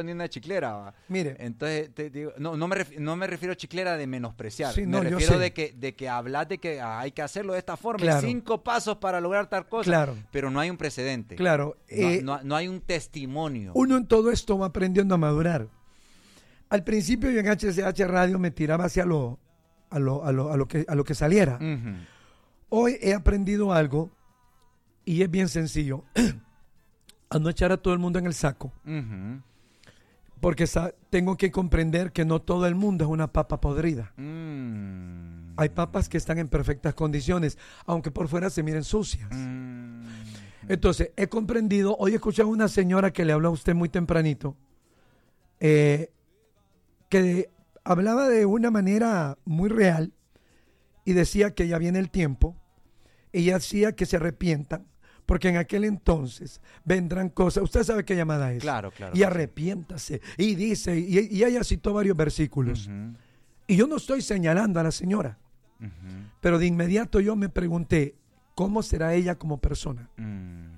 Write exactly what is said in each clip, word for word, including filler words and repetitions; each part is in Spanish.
comprado ni una chiclera. ¿Va? Mire. Entonces, te digo, no, no, me ref, no me refiero a chiclera de menospreciar. Sí, me no, refiero de que, de que hablas de que ah, hay que hacerlo de esta forma. Claro. Cinco pasos para lograr tal cosa. Claro. Pero no hay un precedente. Claro. No, Eh, no, no hay un testimonio. Uno en todo esto va aprendiendo a madurar. Al principio yo en H C H Radio me tiraba hacia lo, a, lo, a, lo, a, lo que, a lo que saliera. Uh-huh. Hoy he aprendido algo y es bien sencillo. A no echar a todo el mundo en el saco. Uh-huh. Porque sa- tengo que comprender que no todo el mundo es una papa podrida. Mm. Hay papas que están en perfectas condiciones, aunque por fuera se miren sucias. Mm. Entonces, he comprendido, hoy he escuchado a una señora que le habló a usted muy tempranito, eh, que hablaba de una manera muy real y decía que ya viene el tiempo, y hacía que se arrepientan, porque en aquel entonces vendrán cosas, usted sabe qué llamada es, Claro, claro. y arrepiéntase, y dice, y, y ella citó varios versículos, Uh-huh. y yo no estoy señalando a la señora, Uh-huh. pero de inmediato yo me pregunté, ¿cómo será ella como persona? Uh-huh.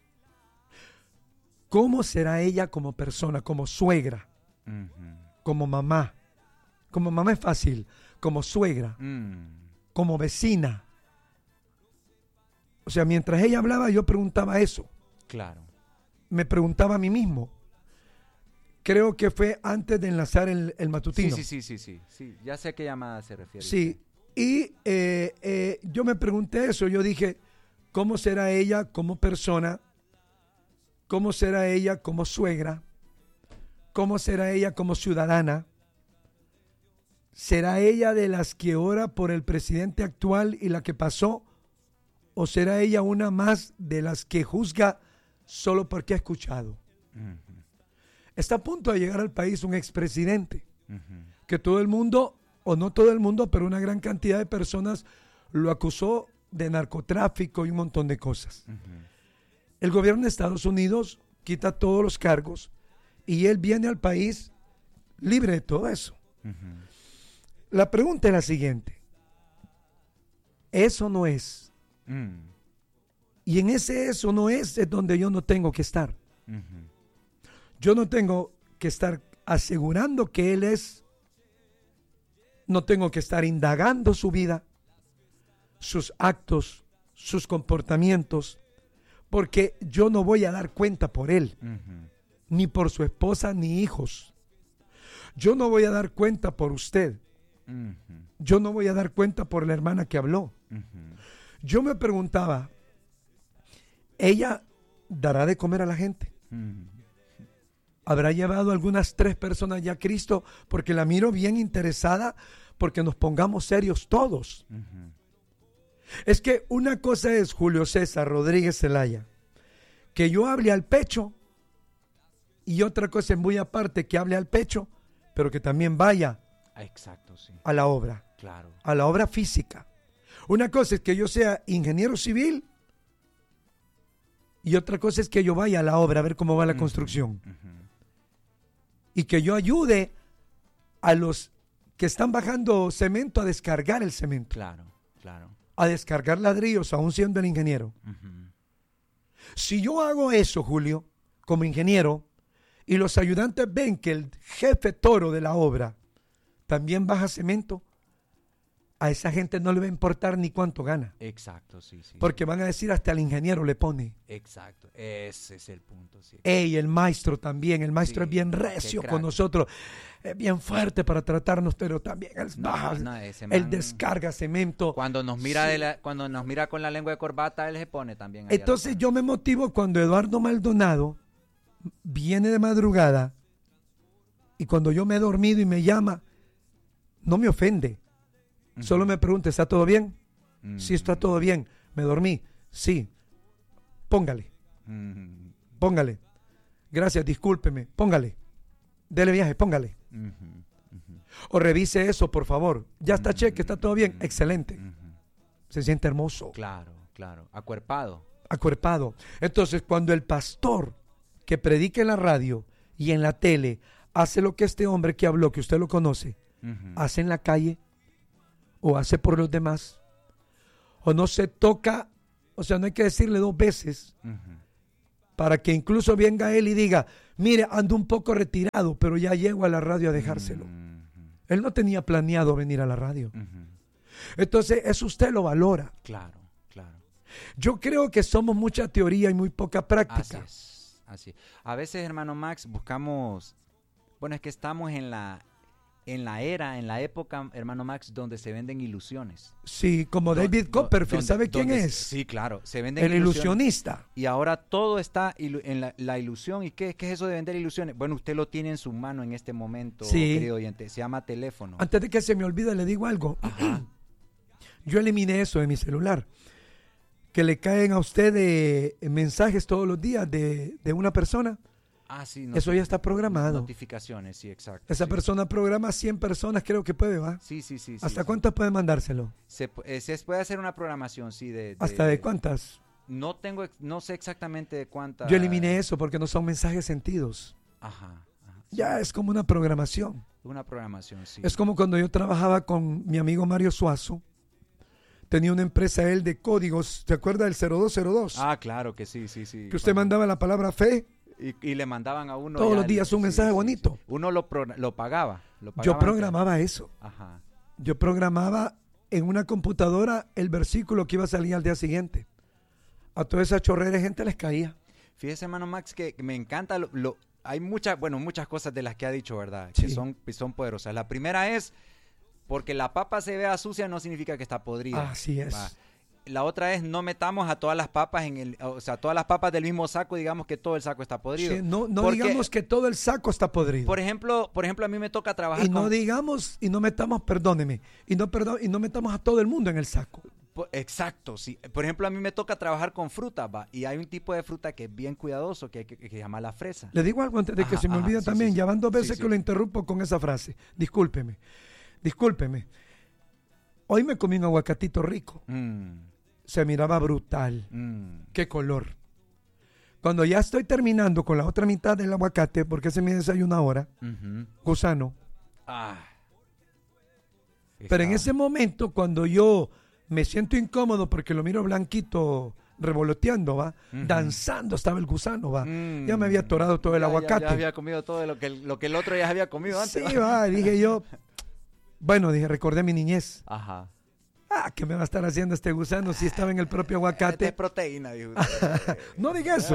¿Cómo será ella como persona, como suegra, Uh-huh. como mamá? Como mamá es fácil, como suegra, Uh-huh. como vecina. O sea, mientras ella hablaba, yo preguntaba eso. Claro. Me preguntaba a mí mismo. Creo que fue antes de enlazar el, el matutino. Sí, sí, sí, sí, sí, sí. Ya sé a qué llamada se refiere. Sí, y eh, eh, yo me pregunté eso. Yo dije, ¿cómo será ella como persona? ¿Cómo será ella como suegra? ¿Cómo será ella como ciudadana? ¿Será ella de las que ora por el presidente actual y la que pasó? ¿O será ella una más de las que juzga solo porque ha escuchado? Uh-huh. Está a punto de llegar al país un expresidente, Uh-huh. que todo el mundo, o no todo el mundo, pero una gran cantidad de personas lo acusó de narcotráfico y un montón de cosas. Uh-huh. El gobierno de Estados Unidos quita todos los cargos y él viene al país libre de todo eso. Uh-huh. La pregunta es la siguiente. Eso no es. Uh-huh. Y en ese eso no es, es donde yo no tengo que estar. Uh-huh. Yo no tengo que estar asegurando que él es. No tengo que estar indagando su vida, sus actos, sus comportamientos, porque yo no voy a dar cuenta por él, Uh-huh. ni por su esposa, ni hijos. Yo no voy a dar cuenta por usted. Uh-huh. Yo no voy a dar cuenta por la hermana que habló. Uh-huh. Yo me preguntaba, ¿ella dará de comer a la gente? Uh-huh. ¿Habrá llevado algunas tres personas ya a Cristo? Porque la miro bien interesada, porque nos pongamos serios todos. Uh-huh. Es que una cosa es Julio César Rodríguez Zelaya, que yo hable al pecho, y otra cosa es muy aparte que hable al pecho, pero que también vaya Exacto, sí. a la obra, Claro. a la obra física. Una cosa es que yo sea ingeniero civil y otra cosa es que yo vaya a la obra a ver cómo va la Uh-huh. construcción Uh-huh. y que yo ayude a los que están bajando cemento a descargar el cemento, Claro, claro. a descargar ladrillos, aún siendo el ingeniero. Uh-huh. Si yo hago eso, Julio, como ingeniero, y los ayudantes ven que el jefe toro de la obra también baja cemento, a esa gente no le va a importar ni cuánto gana. Exacto, sí, sí. Porque van a decir hasta el ingeniero le pone. Exacto, ese es el punto, sí. Ey, el maestro también, el maestro Sí, es bien qué recio crack. con nosotros, es bien fuerte para tratarnos, pero también él, No, baja, no, ese él man- descarga cemento. Cuando nos mira Sí. de la, cuando nos mira con la lengua de corbata, él se pone también. ahí a la Entonces par. yo me motivo cuando Eduardo Maldonado viene de madrugada y cuando yo me he dormido y me llama, no me ofende. Ujú. Solo me pregunta, ¿está todo bien? Mm. Sí, está todo bien. ¿Me dormí? Sí. Póngale, Mm. póngale. Gracias, discúlpeme. Póngale. Dele viaje, póngale. Ujú, ujú. O revise eso, por favor. Ya está Mm. cheque, está todo bien. Excelente. Ujú. Se siente hermoso, Claro, claro. Acuerpado. acuerpado. Entonces, cuando el pastor que predica en la radio y en la tele hace lo que este hombre que habló, que usted lo conoce, Ujú. hace en la calle o hace por los demás, o no se toca, o sea, no hay que decirle dos veces Ujú. para que incluso venga él y diga, Mire, ando un poco retirado, pero ya llego a la radio a dejárselo. Mm-hmm. Él no tenía planeado venir a la radio. Mm-hmm. Entonces, eso usted lo valora. Claro, claro. Yo creo que somos mucha teoría y muy poca práctica. Así es, así es. A veces, hermano Max, buscamos, bueno, es que estamos en la, en la era, en la época, hermano Max, donde se venden ilusiones. Sí, como Do- David do- Copperfield, donde- ¿sabe quién donde- es? Sí, claro, se venden El ilusiones. ilusionista. Y ahora todo está ilu- en la, la ilusión. ¿Y qué, qué es eso de vender ilusiones? Bueno, usted lo tiene en su mano en este momento, Sí. querido oyente. Se llama teléfono. Antes de que se me olvide, le digo algo. Ajá. Yo eliminé eso de mi celular. Que le caen a usted de, eh, mensajes todos los días de, de una persona. Ah, sí. Eso ya está programado. Notificaciones, sí, exacto. Esa sí. persona programa cien personas, creo que puede, ¿va? Sí, sí, sí. sí, ¿Hasta sí. cuántas puede mandárselo? Se, pu- eh, se puede hacer una programación, sí. De, de- ¿Hasta de cuántas? No tengo, ex- no sé exactamente de cuántas. Yo eliminé eso porque no son mensajes sentidos. Ajá, ajá. Ya es como una programación. Una programación, sí. Es como cuando yo trabajaba con mi amigo Mario Suazo. Tenía una empresa él de códigos, ¿te acuerdas del cero dos cero dos? Ah, claro que sí, sí, sí. Que usted Cuando- mandaba la palabra fe. Y, y le mandaban a uno. Todos ya los el- días un mensaje bonito. sí. Uno lo, pro- lo pagaba. Lo Yo pagaba programaba eso. antes. Ajá. Yo programaba en una computadora el versículo que iba a salir al día siguiente. A toda esa chorrera de gente les caía. Fíjese, hermano Max, que que me encanta lo, lo- hay muchas, bueno, muchas cosas de las que ha dicho, ¿verdad? Que Sí. son, que son poderosas. La primera es, porque la papa se vea sucia no significa que está podrida. Así es. Va. La otra es, no metamos a todas las papas en el, o sea, todas las papas del mismo saco, digamos que todo el saco está podrido. Sí, no no Porque, digamos que todo el saco está podrido. Por ejemplo, por ejemplo, a mí me toca trabajar Y no con... digamos, y no metamos, perdóneme, y no, perdón, y no metamos a todo el mundo en el saco. Po- Exacto, sí. Por ejemplo, a mí me toca trabajar con frutas, va, y hay un tipo de fruta que es bien cuidadoso, que, hay que, que se llama la fresa. Le digo algo antes de que Ajá, se me ajá, olvide sí, también. sí, Ya van dos sí, veces sí. que lo interrumpo con esa frase. Discúlpeme. Discúlpeme. Hoy me comí un aguacatito rico. Mm, Se miraba brutal. mm. Qué color. Cuando ya estoy terminando con la otra mitad del aguacate, porque ese es mi desayuno ahora, Ujú. gusano. Ah. Pero en Está- ese momento, cuando yo me siento incómodo porque lo miro blanquito revoloteando, va, Ujú. danzando estaba el gusano, va. Mm. Ya me había atorado todo el Ya- ya- aguacate. Ya, había comido todo lo que, el- lo que el otro ya había comido antes. Sí, va, dije yo. Bueno, dije, recordé mi niñez. Ajá. Ah, ¿qué me va a estar haciendo este gusano si estaba en el propio Esta es aguacate? proteína, dijo usted. No diga eso.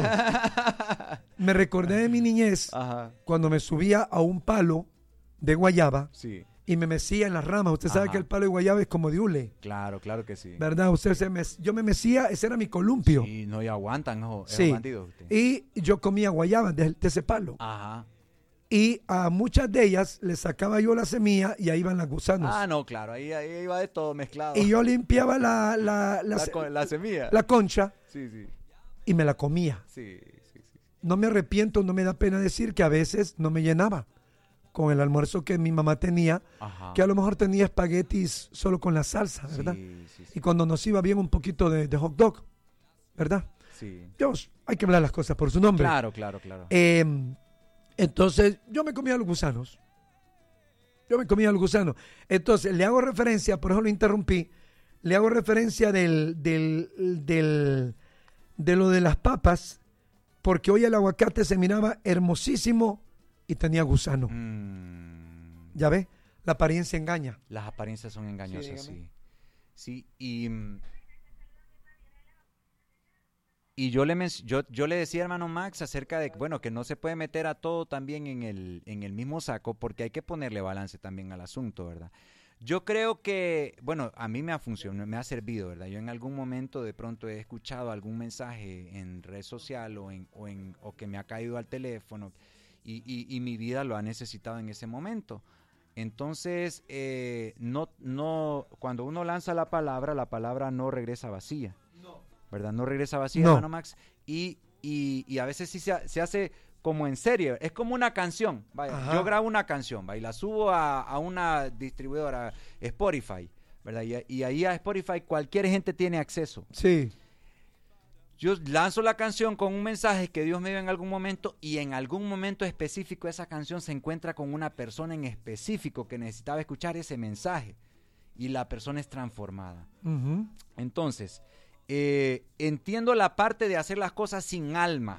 Me recordé de mi niñez Ajá. cuando me subía a un palo de guayaba Sí. y me mecía en las ramas. Usted sabe Ajá. que el palo de guayaba es como de hule, Claro, claro que sí. ¿verdad? Usted se me- yo me mecía, ese era mi columpio. Y no, y aguantan, ojo. Sí. Es bandido usted. Y yo comía guayaba de, de ese palo. Ajá. Y a muchas de ellas les sacaba yo la semilla y ahí iban los gusanos. Ah, no, claro. Ahí, ahí iba de todo mezclado. Y yo limpiaba la, la, la, la, se- co- la semilla. la concha Sí, sí. y me la comía. Sí, sí, sí. No me arrepiento, no me da pena decir que a veces no me llenaba con el almuerzo que mi mamá tenía, Ajá. que a lo mejor tenía espaguetis solo con la salsa, ¿verdad? Sí, sí, sí. Y cuando nos iba bien un poquito de, de hot dog, ¿verdad? Sí. Dios, hay que hablar las cosas por su nombre. Claro, claro, claro. Eh, entonces, yo me comía los gusanos. Yo me comía los gusanos. Entonces, le hago referencia, por eso lo interrumpí, le hago referencia del, del, del, de lo de las papas, porque hoy el aguacate se miraba hermosísimo y tenía gusano. Mm, ¿Ya ve? La apariencia engaña. las apariencias son engañosas, Sí, sí. Sí, y... mm, Y yo le, men- yo, yo le decía, hermano Max, acerca de, bueno, que no se puede meter a todo también en el, en el mismo saco, porque hay que ponerle balance también al asunto, ¿verdad? Yo creo que, bueno, a mí me ha funcionado, me ha servido, ¿verdad? Yo en algún momento de pronto he escuchado algún mensaje en red social o, en, o, en, o que me ha caído al teléfono y, y, y mi vida lo ha necesitado en ese momento. Entonces, eh, no, no, cuando uno lanza la palabra, la palabra no regresa vacía. ¿Verdad? No regresa vacía, No. hermano Max. Y, y, y a veces sí se, ha- se hace como en serio. Es como una canción. Vaya, Ajá. yo grabo una canción, ¿va? Y la subo a, a una distribuidora, Spotify, ¿verdad? Y, y ahí a Spotify cualquier gente tiene acceso. Sí. Yo lanzo la canción con un mensaje que Dios me dio en algún momento y en algún momento específico esa canción se encuentra con una persona en específico que necesitaba escuchar ese mensaje y la persona es transformada. Ujú. Entonces, eh, entiendo la parte de hacer las cosas sin alma,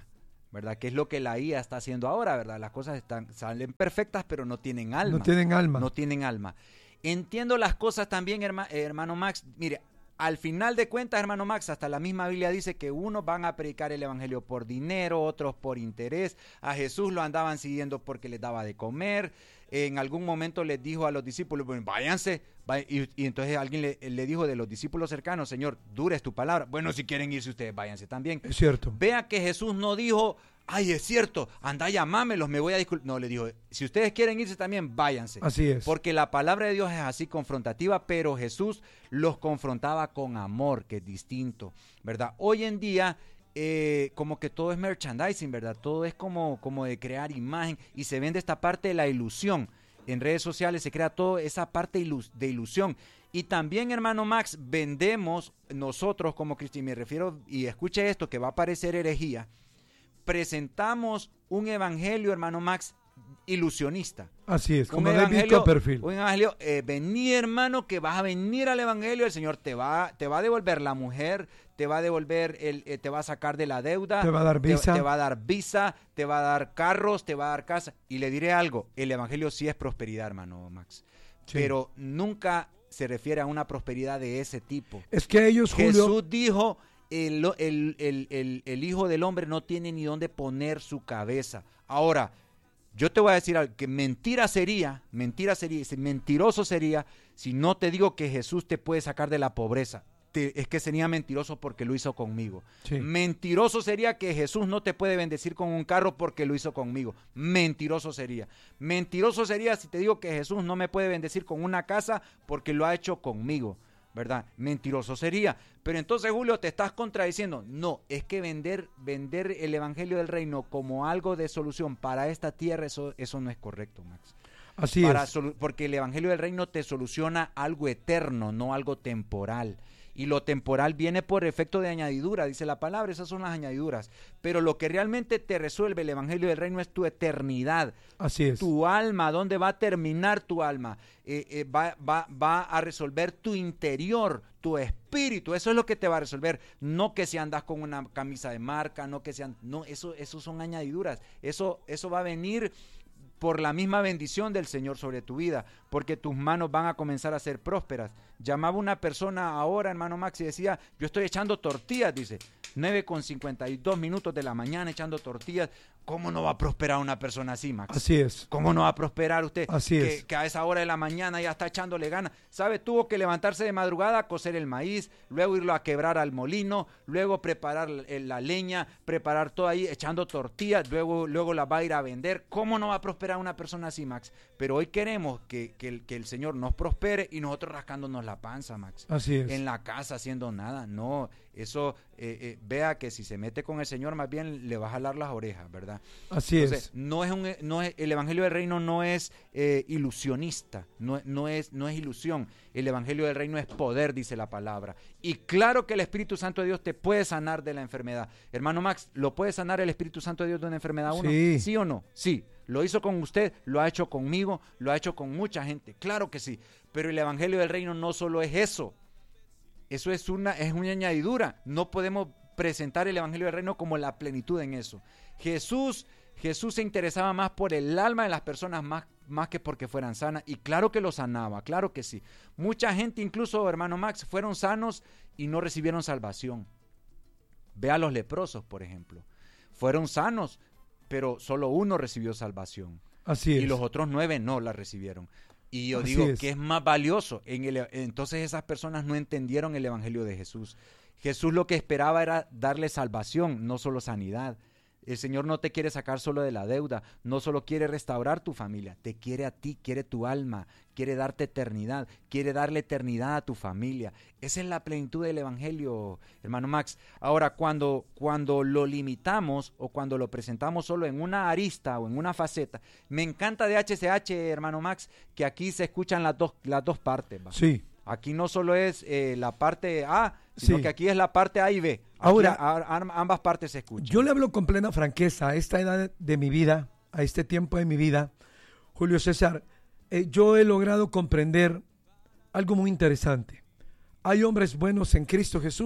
¿verdad? Que es lo que la I A está haciendo ahora, ¿verdad? Las cosas están, salen perfectas, pero no tienen alma. No tienen alma. No tienen alma. Entiendo las cosas también, herma, hermano Max. Mire, al final de cuentas, hermano Max, hasta la misma Biblia dice que unos van a predicar el evangelio por dinero, otros por interés. A Jesús lo andaban siguiendo porque les daba de comer. En algún momento les dijo a los discípulos, bueno, váyanse. Y, y entonces alguien le, le dijo de los discípulos cercanos, Señor, dura es tu palabra. Bueno, si quieren irse ustedes, váyanse también. Es cierto. Vea que Jesús no dijo, ay, es cierto, anda, llamámelos, me voy a disculpar. No, le dijo, si ustedes quieren irse también, váyanse. Así es. Porque la palabra de Dios es así confrontativa, pero Jesús los confrontaba con amor, que es distinto, ¿verdad? Hoy en día, eh, como que todo es merchandising, ¿verdad? Todo es como, como de crear imagen y se vende esta parte de la ilusión. En redes sociales se crea toda esa parte de ilusión. Y también, hermano Max, vendemos nosotros como cristianos, me refiero, y escuche esto que va a parecer herejía, presentamos un evangelio, hermano Max, ilusionista. Así es, como un David Copperfield. Un evangelio, eh, vení, hermano, que vas a venir al evangelio, el Señor te va, te va a devolver la mujer, te va a devolver, el, eh, te va a sacar de la deuda, te va a dar visa, te, te va a dar visa, te va a dar carros, te va a dar casa. Y le diré algo, el evangelio sí es prosperidad, hermano Max, sí. Pero nunca se refiere a una prosperidad de ese tipo. Es que ellos, Julio... Jesús dijo... El, el, el, el, el Hijo del Hombre no tiene ni dónde poner su cabeza. Ahora, yo te voy a decir algo, que mentira sería, mentira sería, mentiroso sería si no te digo que Jesús te puede sacar de la pobreza. Te, es que sería mentiroso porque lo hizo conmigo. Sí. Mentiroso sería que Jesús no te puede bendecir con un carro porque lo hizo conmigo. Mentiroso sería. Mentiroso sería si te digo que Jesús no me puede bendecir con una casa porque lo ha hecho conmigo. ¿Verdad? Mentiroso sería. Pero entonces, Julio, te estás contradiciendo. No, es que vender, vender el evangelio del reino como algo de solución para esta tierra, eso, eso no es correcto, Max. Así para es. Solu- porque el evangelio del reino te soluciona algo eterno, no algo temporal. Y lo temporal viene por efecto de añadidura, dice la palabra, esas son las añadiduras. Pero lo que realmente te resuelve el evangelio del reino es tu eternidad. Así es. Tu alma, ¿dónde va a terminar tu alma? Eh, eh, va, va, va a resolver tu interior, tu espíritu, eso es lo que te va a resolver. No que si andas con una camisa de marca, no que sean, no, eso, eso son añadiduras. Eso, eso va a venir por la misma bendición del Señor sobre tu vida, porque tus manos van a comenzar a ser prósperas. Llamaba una persona ahora, hermano Max, y decía, yo estoy echando tortillas, dice, nueve con cincuenta y dos minutos de la mañana echando tortillas. ¿Cómo no va a prosperar una persona así, Max? Así es. ¿Cómo no va a prosperar usted? Así que, es. Que a esa hora de la mañana ya está echándole ganas. ¿Sabe? Tuvo que levantarse de madrugada, cocer el maíz, luego irlo a quebrar al molino, luego preparar la leña, preparar todo ahí, echando tortillas, luego, luego las va a ir a vender. ¿Cómo no va a prosperar una persona así, Max? Pero hoy queremos que, que, el, que el Señor nos prospere y nosotros rascándonos la panza, Max. Así es. En la casa haciendo nada. No, eso, eh, eh, vea que si se mete con el Señor, más bien le va a jalar las orejas, ¿verdad? Así Entonces, es. No es un, no es, el evangelio del reino no es eh, ilusionista, no, no, es, no es ilusión. El evangelio del reino es poder, dice la palabra. Y claro que el Espíritu Santo de Dios te puede sanar de la enfermedad. Hermano Max, ¿lo puede sanar el Espíritu Santo de Dios de una enfermedad uno? Sí. ¿Sí o no? Sí. Lo hizo con usted, lo ha hecho conmigo, lo ha hecho con mucha gente. Claro que sí. Pero el evangelio del reino no solo es eso. Eso es una, es una añadidura. No podemos presentar el evangelio del reino como la plenitud en eso. Jesús... Jesús se interesaba más por el alma de las personas más, más que porque fueran sanas. Y claro que lo sanaba, claro que sí. Mucha gente, incluso, hermano Max, fueron sanos y no recibieron salvación. Ve a los leprosos, por ejemplo. Fueron sanos, pero solo uno recibió salvación. Así es. Y los otros nueve no la recibieron. Y yo Así digo es. que es más valioso. En el, entonces esas personas no entendieron el evangelio de Jesús. Jesús lo que esperaba era darle salvación, no solo sanidad. El Señor no te quiere sacar solo de la deuda, no solo quiere restaurar tu familia, te quiere a ti, quiere tu alma, quiere darte eternidad, quiere darle eternidad a tu familia. Esa es la plenitud del evangelio, hermano Max. Ahora, cuando, cuando lo limitamos o cuando lo presentamos solo en una arista o en una faceta, me encanta de H C H, hermano Max, que aquí se escuchan las dos, las dos partes. ¿va? Sí. Aquí no solo es eh, la parte A, sino Sí. que aquí es la parte A y B. Aquí Ahora, a, a, ambas partes se escuchan. Yo le hablo con plena franqueza a esta edad de mi vida, a este tiempo de mi vida, Julio César, eh, yo he logrado comprender algo muy interesante. Hay hombres buenos en Cristo Jesús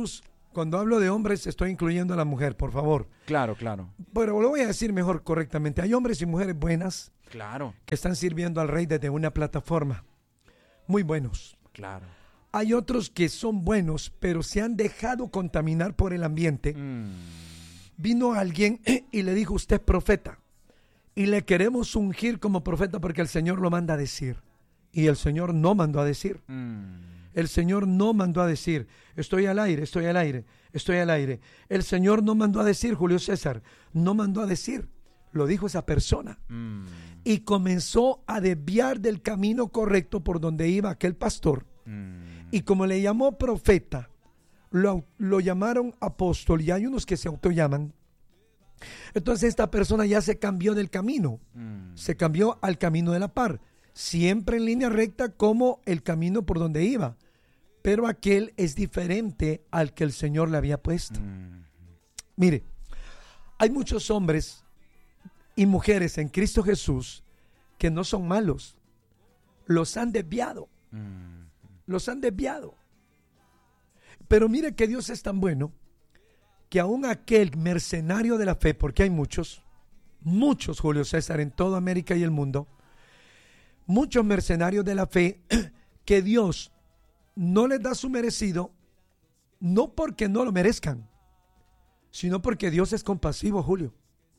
Cuando hablo de hombres, estoy incluyendo a la mujer, por favor. Claro, claro. Pero lo voy a decir mejor correctamente. Hay hombres y mujeres buenas Claro, que están sirviendo al rey desde una plataforma. Muy buenos. claro. Hay otros que son buenos, pero se han dejado contaminar por el ambiente. Mm, Vino alguien y le dijo, usted es profeta. Y le queremos ungir como profeta porque el Señor lo manda a decir. Y el Señor no mandó a decir. mm, El Señor no mandó a decir, estoy al aire, estoy al aire, estoy al aire. El Señor no mandó a decir, Julio César, no mandó a decir. Lo dijo esa persona. mm, Y comenzó a desviar del camino correcto por donde iba aquel pastor. mm. Y como le llamó profeta, lo, lo llamaron apóstol, y hay unos que se autollaman. Entonces esta persona ya se cambió del camino, Mm. se cambió al camino de la par, siempre en línea recta como el camino por donde iba. Pero aquel es diferente al que el Señor le había puesto. Mm. Mire, hay muchos hombres y mujeres en Cristo Jesús que no son malos, los han desviado. Mm. Los han desviado. Pero mire que Dios es tan bueno que aún aquel mercenario de la fe, porque hay muchos, muchos, Julio César, en toda América y el mundo, muchos mercenarios de la fe que Dios no les da su merecido, no porque no lo merezcan, sino porque Dios es compasivo, Julio.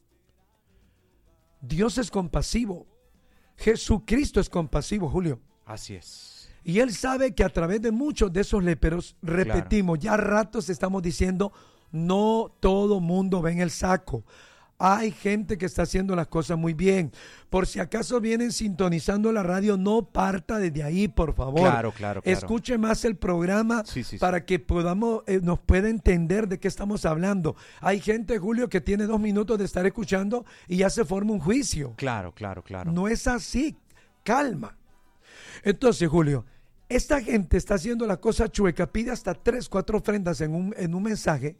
Dios es compasivo. Jesucristo es compasivo, Julio. Así es. Y Él sabe que a través de muchos de esos léperos, repetimos, ya ratos estamos diciendo, no todo mundo ve en el saco. Hay gente que está haciendo las cosas muy bien. Por si acaso vienen sintonizando la radio, no parta desde ahí, por favor. Claro, claro, claro. Escuche más el programa Sí, sí, sí. para que podamos, eh, nos pueda entender de qué estamos hablando. Hay gente, Julio, que tiene dos minutos de estar escuchando y ya se forma un juicio. Claro, claro, claro. No es así. Calma. Entonces, Julio, esta gente está haciendo la cosa chueca, pide hasta tres, cuatro ofrendas en un, en un mensaje,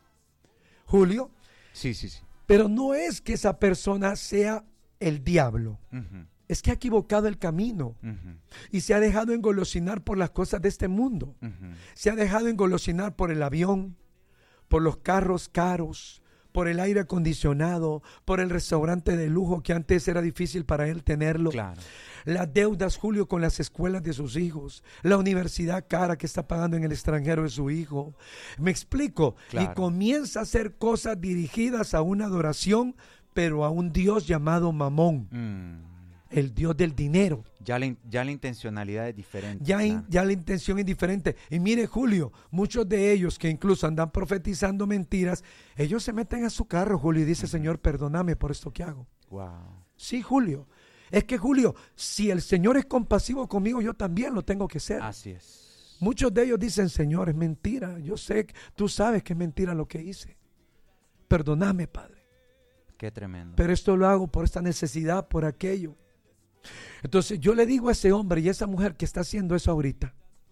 Julio, Sí, sí, sí. pero no es que esa persona sea el diablo, Ujú, es que ha equivocado el camino ujú, y se ha dejado engolosinar por las cosas de este mundo, ujú. se ha dejado engolosinar por el avión, por los carros caros, por el aire acondicionado, por el restaurante de lujo que antes era difícil para él tenerlo. Claro. Las deudas, Julio, con las escuelas de sus hijos, la universidad cara que está pagando en el extranjero de su hijo. Me explico. Claro. Y comienza a hacer cosas dirigidas a una adoración, pero a un Dios llamado Mamón, Mm. el Dios del dinero. Ya la, in- ya la intencionalidad es diferente. Ya, in- claro. ya la intención es diferente. Y mire, Julio, muchos de ellos que incluso andan profetizando mentiras, ellos se meten a su carro, Julio, y dicen, Señor, perdóname por esto que hago. Wow. Sí, Julio. Es que, Julio, si el Señor es compasivo conmigo, yo también lo tengo que ser. Así es. Muchos de ellos dicen, Señor, es mentira. Yo sé, que tú sabes que es mentira lo que hice. Perdóname, Padre. Qué tremendo. Pero esto lo hago por esta necesidad, por aquello. Entonces yo le digo a ese hombre y a esa mujer que está haciendo eso ahorita,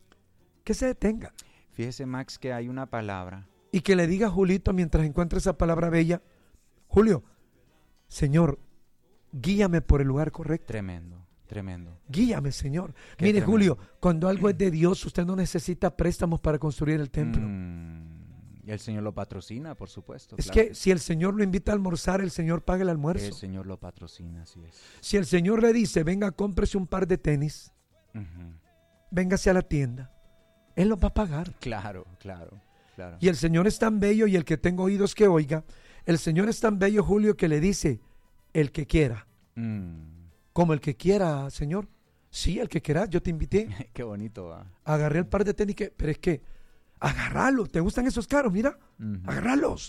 que se detenga Fíjese, Max, que hay una palabra. y que le diga a Julito mientras encuentre esa palabra bella, Julio, Señor, guíame por el lugar correcto. Tremendo, tremendo. Guíame, Señor. Qué Mire, tremendo. Julio, cuando algo es de Dios, usted no necesita préstamos para construir el templo. Mm. Y el Señor lo patrocina, por supuesto. Es claro que si el Señor lo invita a almorzar, el Señor paga el sí. almuerzo. El Señor lo patrocina, así es. Si el Señor le dice, venga, cómprese un par de tenis, Ujú. véngase a la tienda, Él los va a pagar. Claro, claro, claro. Y el Señor es tan bello, y el que tenga oídos que oiga, el Señor es tan bello, Julio, que le dice, el que quiera, Mm. como el que quiera, Señor. Sí, el que quiera, yo te invité. Qué bonito va. Agarré el par de tenis, que, pero es que, agárralo, ¿te gustan esos caros? Mira, Ujú, agárralos.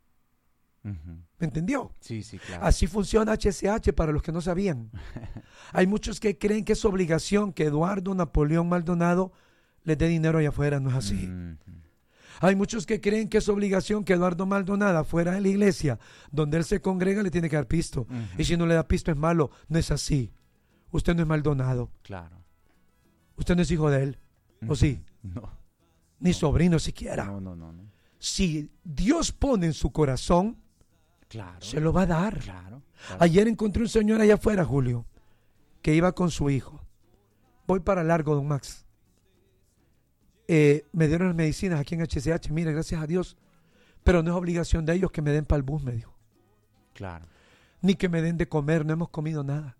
ujú. ¿Me entendió? Sí, sí, claro. Así funciona H S H para los que no sabían. Hay muchos que creen que es obligación que Eduardo Napoleón Maldonado les dé dinero allá afuera. No es así. Ujú. Hay muchos que creen que es obligación que Eduardo Maldonado fuera de la iglesia donde él se congrega le tiene que dar pisto. Ujú. Y si no le da pisto es malo. No es así. Usted no es Maldonado. Claro. Usted no es hijo de él. ¿O sí? No. Ni No. sobrino siquiera. No, no, no, no. Si Dios pone en su corazón, Claro. se lo va a dar. Claro. claro. Ayer encontré un señor allá afuera, Julio, que iba con su hijo. Voy para largo, don Max. eh, me dieron las medicinas aquí en H C H, mire, gracias a Dios, pero no es obligación de ellos que me den para el bus, me dijo. Claro. Ni que me den de comer, no hemos comido nada.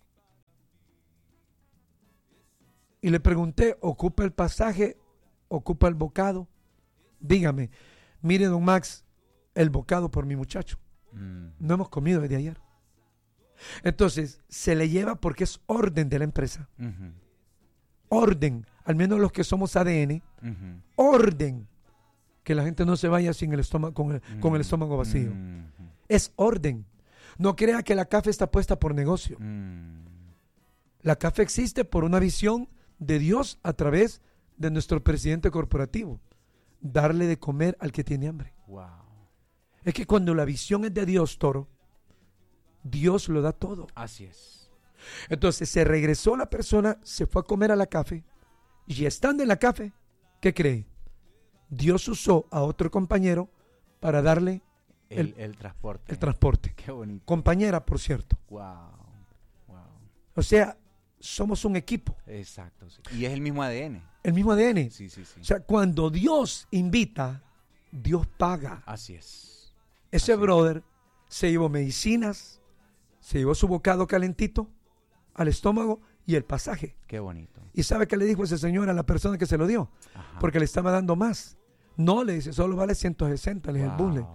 Y le pregunté, ¿ocupa el pasaje? ¿Ocupa el bocado? Dígame, mire, don Max, el bocado por mi muchacho. Mm. No hemos comido desde ayer. Entonces, se le lleva porque es orden de la empresa. Uh-huh. Orden, al menos los que somos A D N, uh-huh. Orden, que la gente no se vaya sin el estómago, con el, uh-huh. con el estómago vacío. Uh-huh. Es orden. No crea que la C A F E está puesta por negocio. Uh-huh. La C A F E existe por una visión de Dios a través de nuestro presidente corporativo. Darle de comer al que tiene hambre. Wow. Es que cuando la visión es de Dios, Toro, Dios lo da todo. Así es. Entonces se regresó la persona, se fue a comer a la C A F E y estando en la C A F E, ¿qué cree? Dios usó a otro compañero para darle el, el, el transporte. El transporte. Qué bonito. Compañera, por cierto. Wow. Wow. O sea, somos un equipo. Exacto. Sí. Y es el mismo A D N. El mismo A D N. Sí, sí, sí. O sea, cuando Dios invita, Dios paga. Así es. Ese Así brother es. Se llevó medicinas, se llevó su bocado calentito al estómago y el pasaje. Qué bonito. ¿Y sabe qué le dijo ese señor a la persona que se lo dio? Ajá. Porque le estaba dando más. No, le dice, solo vale ciento sesenta, le dije el bule.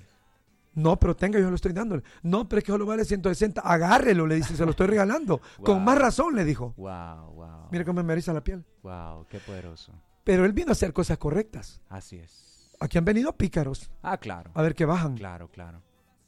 No, pero tenga, yo lo estoy dándole. No, pero es que solo vale ciento sesenta. Agárrelo, le dice, se lo estoy regalando. Wow. Con más razón, le dijo. Wow, wow. Mire cómo me eriza la piel. Wow, qué poderoso. Pero él vino a hacer cosas correctas. Así es. Aquí han venido pícaros. Ah, claro. A ver qué bajan. Claro, claro.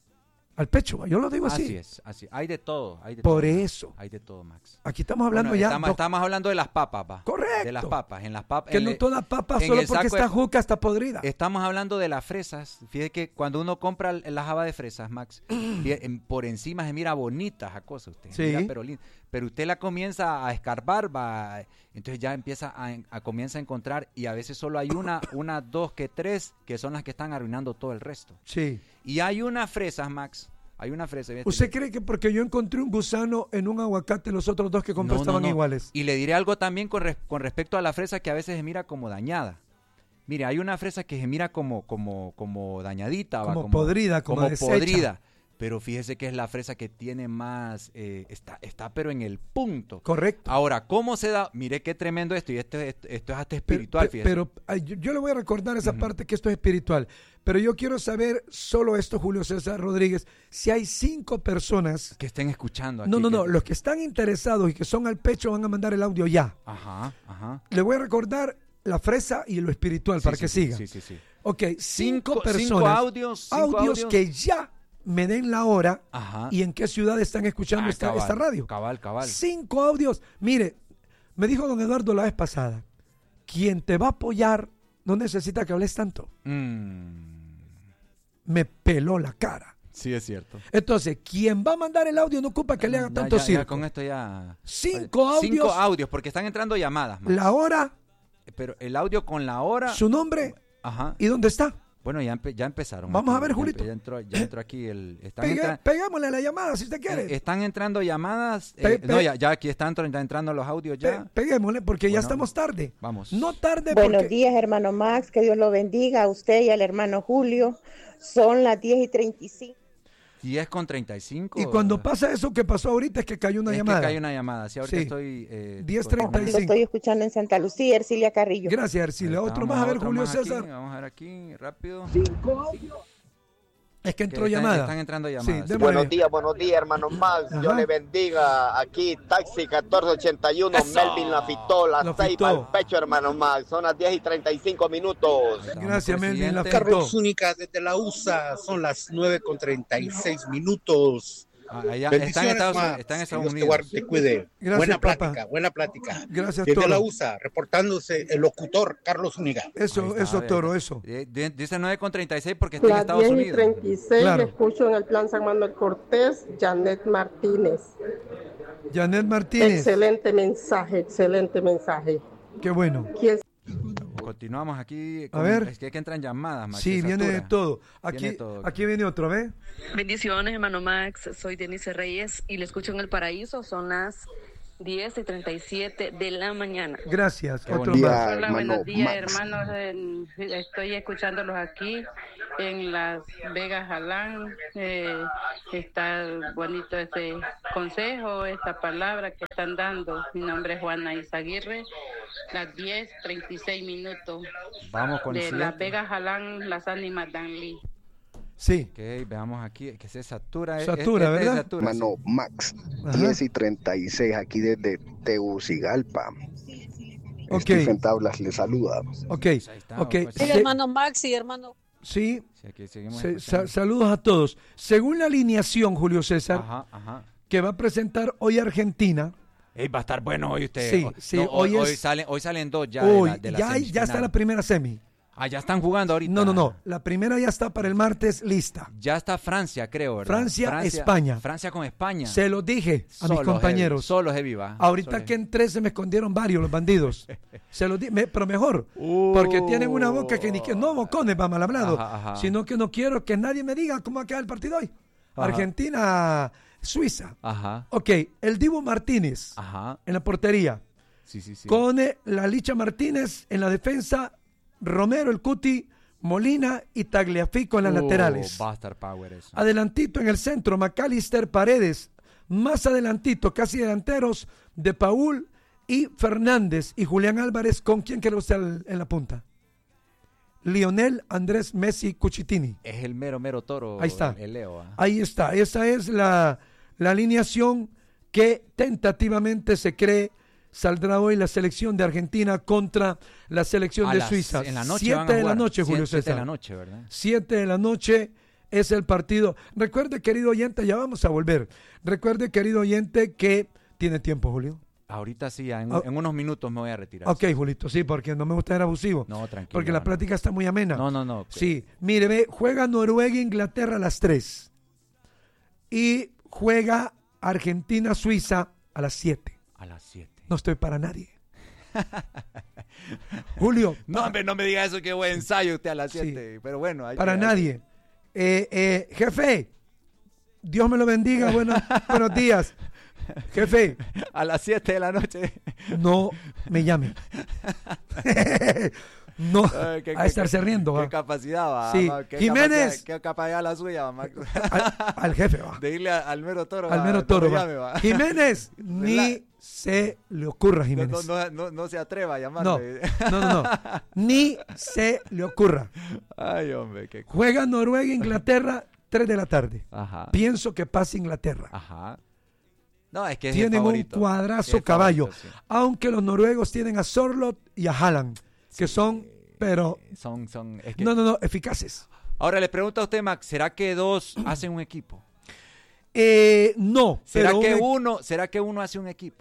Al pecho, yo lo digo así. Así es, así. Hay de todo, hay de Por todo. eso. Hay de todo, Max. Aquí estamos hablando bueno, ya. Estamos, estamos hablando de las papas, pa. Correcto. De las papas, en las papas. Que en no le, toda papa solo porque está juca está podrida. Estamos hablando de las fresas. Fíjate que cuando uno compra las habas de fresas, Max, fíjate, por encima se mira bonitas a cosas usted. Sí. Mira, pero, pero usted la comienza a escarbar, va, entonces ya empieza a, a comienza a encontrar y a veces solo hay una, una, dos, que tres, que son las que están arruinando todo el resto. Sí. Y hay unas fresas, Max. Hay una fresa. ¿Usted cree que porque yo encontré un gusano en un aguacate, los otros dos que compré no, estaban no, no. iguales? Y le diré algo también con, res, con respecto a la fresa que a veces se mira como dañada. Mire, hay una fresa que se mira como, como, como dañadita. Como, ¿va? como podrida, como, como deshecha. podrida. Pero fíjese que es la fresa que tiene más, eh, está, está pero en el punto. Correcto. Ahora, ¿cómo se da? Mire qué tremendo esto, y esto, esto, esto es hasta espiritual, pero, fíjese. Pero ay, yo, yo le voy a recordar esa uh-huh. parte que esto es espiritual. Pero yo quiero saber solo esto, Julio César Rodríguez, si hay cinco personas que estén escuchando aquí. No, no, no, que... los que están interesados y que son al pecho van a mandar el audio ya. Ajá, ajá. Le voy a recordar la fresa y lo espiritual sí, para sí, que sí, siga. Sí, sí, sí. Ok, cinco, cinco personas. Cinco audios. Cinco audios, audios que ya me den la hora Ajá. y en qué ciudad están escuchando ah, esta, cabal, esta radio. Cabal, cabal. Cinco audios. Mire, me dijo don Eduardo la vez pasada, quien te va a apoyar no necesita que hables tanto. Mm. Me peló la cara. Sí, es cierto. Entonces, quien va a mandar el audio no ocupa que le haga ya, tanto ya, circo. Ya, con esto ya... Cinco audios. Cinco audios, porque están entrando llamadas. Max. La hora. Pero el audio con la hora... Su nombre. Ajá. ¿Y dónde está? Bueno, ya, empe ya empezaron. Vamos aquí. a ver, Julito. Ya, ya, entró, ya entró aquí el... Están Pegue, entra... Pegámosle la llamada si usted quiere. Eh, están entrando llamadas. Pe eh, no, ya, ya aquí están entrando los audios ya. Pe peguémosle porque bueno, ya estamos tarde. Vamos. No tarde Buenos porque... días, hermano Max. Que Dios lo bendiga a usted y al hermano Julio. Son las diez y treinta y cinco. diez con treinta y cinco. Y cuando pasa eso que pasó ahorita es que cayó una es llamada. Es que cayó una llamada. Sí, ahorita sí. estoy... Eh, diez treinta y cinco. Lo estoy escuchando en Santa Lucía, Ercilia Carrillo. Gracias, Ercilia. Otro más, a ver, Julio César. Aquí, vamos a ver aquí, rápido. Cinco audios. Es que entró que están, llamada. Están entrando llamadas. Sí, buenos días, buenos días, hermano Max. Ajá. Dios le bendiga. Aquí, Taxi catorce ochenta y uno, Eso. Melvin Lafitó, la ceiba al pecho, hermano Max. Son las diez y treinta y cinco minutos. Gracias, Melvin Lafitó. Carlos Zúñiga desde la U S A. Son las nueve con treinta y seis minutos. Ah, allá, están en Estados, están en Estados Dios Unidos. te guarde, te cuide. Gracias, buena papá. plática, buena plática. Gracias, Desde Toro. la U S A, reportándose el locutor Carlos Zúñiga. Eso, está, eso, Toro, eso. Dice nueve con treinta y seis porque está la en Estados diez y Unidos. treinta y seis, claro. Le escucho en el Plan San Manuel Cortés, Janet Martínez. Janet Martínez. Excelente mensaje, excelente mensaje. Qué bueno. ¿Quién? Continuamos aquí. Con, a ver. Es que, que entran llamadas, Max. Sí, viene de todo. Aquí, viene todo. Aquí viene otro, ¿ves? Bendiciones, hermano Max. Soy Denise Reyes y le escucho en El Paraíso. Son las diez y treinta y siete de la mañana. Gracias. Qué Otro día, más. Hola, buenos días, hermanos. En, estoy escuchándolos aquí en Las Vegas, Jalán. Eh, está bonito este consejo, esta palabra que están dando. Mi nombre es Juana Izaguirre. Las diez treinta y seis minutos. Vamos con de el Las Vegas, Jalán, Las Ánimas Danlí. Sí. Ok, veamos aquí, que se satura. Satura, es, es, ¿verdad? es satura, Mano, sí. Max, Ajá. diez y treinta y seis aquí desde Tegucigalpa. Ok. Stephen Tablas le saluda. Ok, Pues ahí está, ok. pues. El Se- hermano Max y hermano. sí, Sí, aquí seguimos se- escuchando. sa- saludos a todos. Según la alineación, Julio César, Ajá, ajá. que va a presentar hoy Argentina, Ey, va a estar bueno hoy usted. Sí, O- sí, no, hoy, hoy hoy es- salen, hoy salen dos ya hoy de la, de la ya, hay- ya semifinal. está la primera semi. Ah, ya están jugando ahorita. No, no, no. La primera ya está para el martes lista. Ya está Francia, creo, ¿verdad? Francia, España. Francia con España. Se los dije a mis Solo compañeros. heavy, solo heavy, va. Ahorita Solo que heavy. entré se me escondieron varios los bandidos. Se los di, me- pero mejor, porque tienen una boca que ni que no bocones va mal hablado, Ajá, ajá. sino que no quiero que nadie me diga cómo va a quedar el partido hoy. Ajá. Argentina, Suiza. Ajá, Ok, el Dibu Martínez ajá. en la portería, Sí, sí, sí. con eh, la Licha Martínez en la defensa, Romero, el Cuti, Molina y Tagliafico en las Oh, laterales. Va a estar power eso. Adelantito en el centro, McAllister, Paredes. Más adelantito, casi delanteros, De Paul y Fernández y Julián Álvarez. ¿Con quién quiere usted al- en la punta? Lionel Andrés Messi Cuchitini. Es el mero, mero toro. Ahí está. El Leo. ah. Ahí está. Esa es la, la alineación que tentativamente se cree saldrá hoy la selección de Argentina contra la selección A de las- Suiza. En la noche Siete van a de la jugar. noche, Julio Siete César. de la noche, ¿verdad? Siete de la noche es el partido. Recuerde, querido oyente, ya vamos a volver. Recuerde, querido oyente, que tiene tiempo, Julio. Ahorita sí, en, Ah. en unos minutos me voy a retirar. Ok, Julito, sí, porque no me gusta ser abusivo. No, tranquilo. Porque la no. plática está muy amena. No, no, no. que- Sí, mire, ve, juega Noruega e Inglaterra a las tres. Y juega Argentina-Suiza a las siete. A las siete. No estoy para nadie. Julio, No, hombre, no me diga eso, que buen ensayo usted a las Sí. siete. Pero bueno. hay para que- nadie. Eh, eh, jefe, Dios me lo bendiga. Buenos, buenos días. Jefe, A las siete de la noche. no me llame. No, Ay, qué- a qué- estarse riendo. Qué va. capacidad, va. Sí. va, qué Jiménez. capacidad- Qué capacidad la suya, va, Max. Al, al jefe, va. De irle a- al mero toro. Al va, mero no toro, me va. llame, va. Jiménez, ni se le ocurra, No, Jiménez. no, no, no, no se atreva a No, llamarle. no, no, no. Ni se le ocurra. Ay, hombre, qué. Juega Noruega e Inglaterra, tres de la tarde. Ajá. Pienso que pasa Inglaterra. Ajá. No, es que es el Tienen un favorito. cuadrazo Es el caballo. favorito, sí. Aunque los noruegos tienen a Sorlot y a Haaland, que son, pero, Son, son. Es que... no, no, no, eficaces. Ahora le pregunto a usted, Max, ¿será que dos hacen un equipo? Eh, no, ¿Será pero que un- uno, será que uno hace un equipo?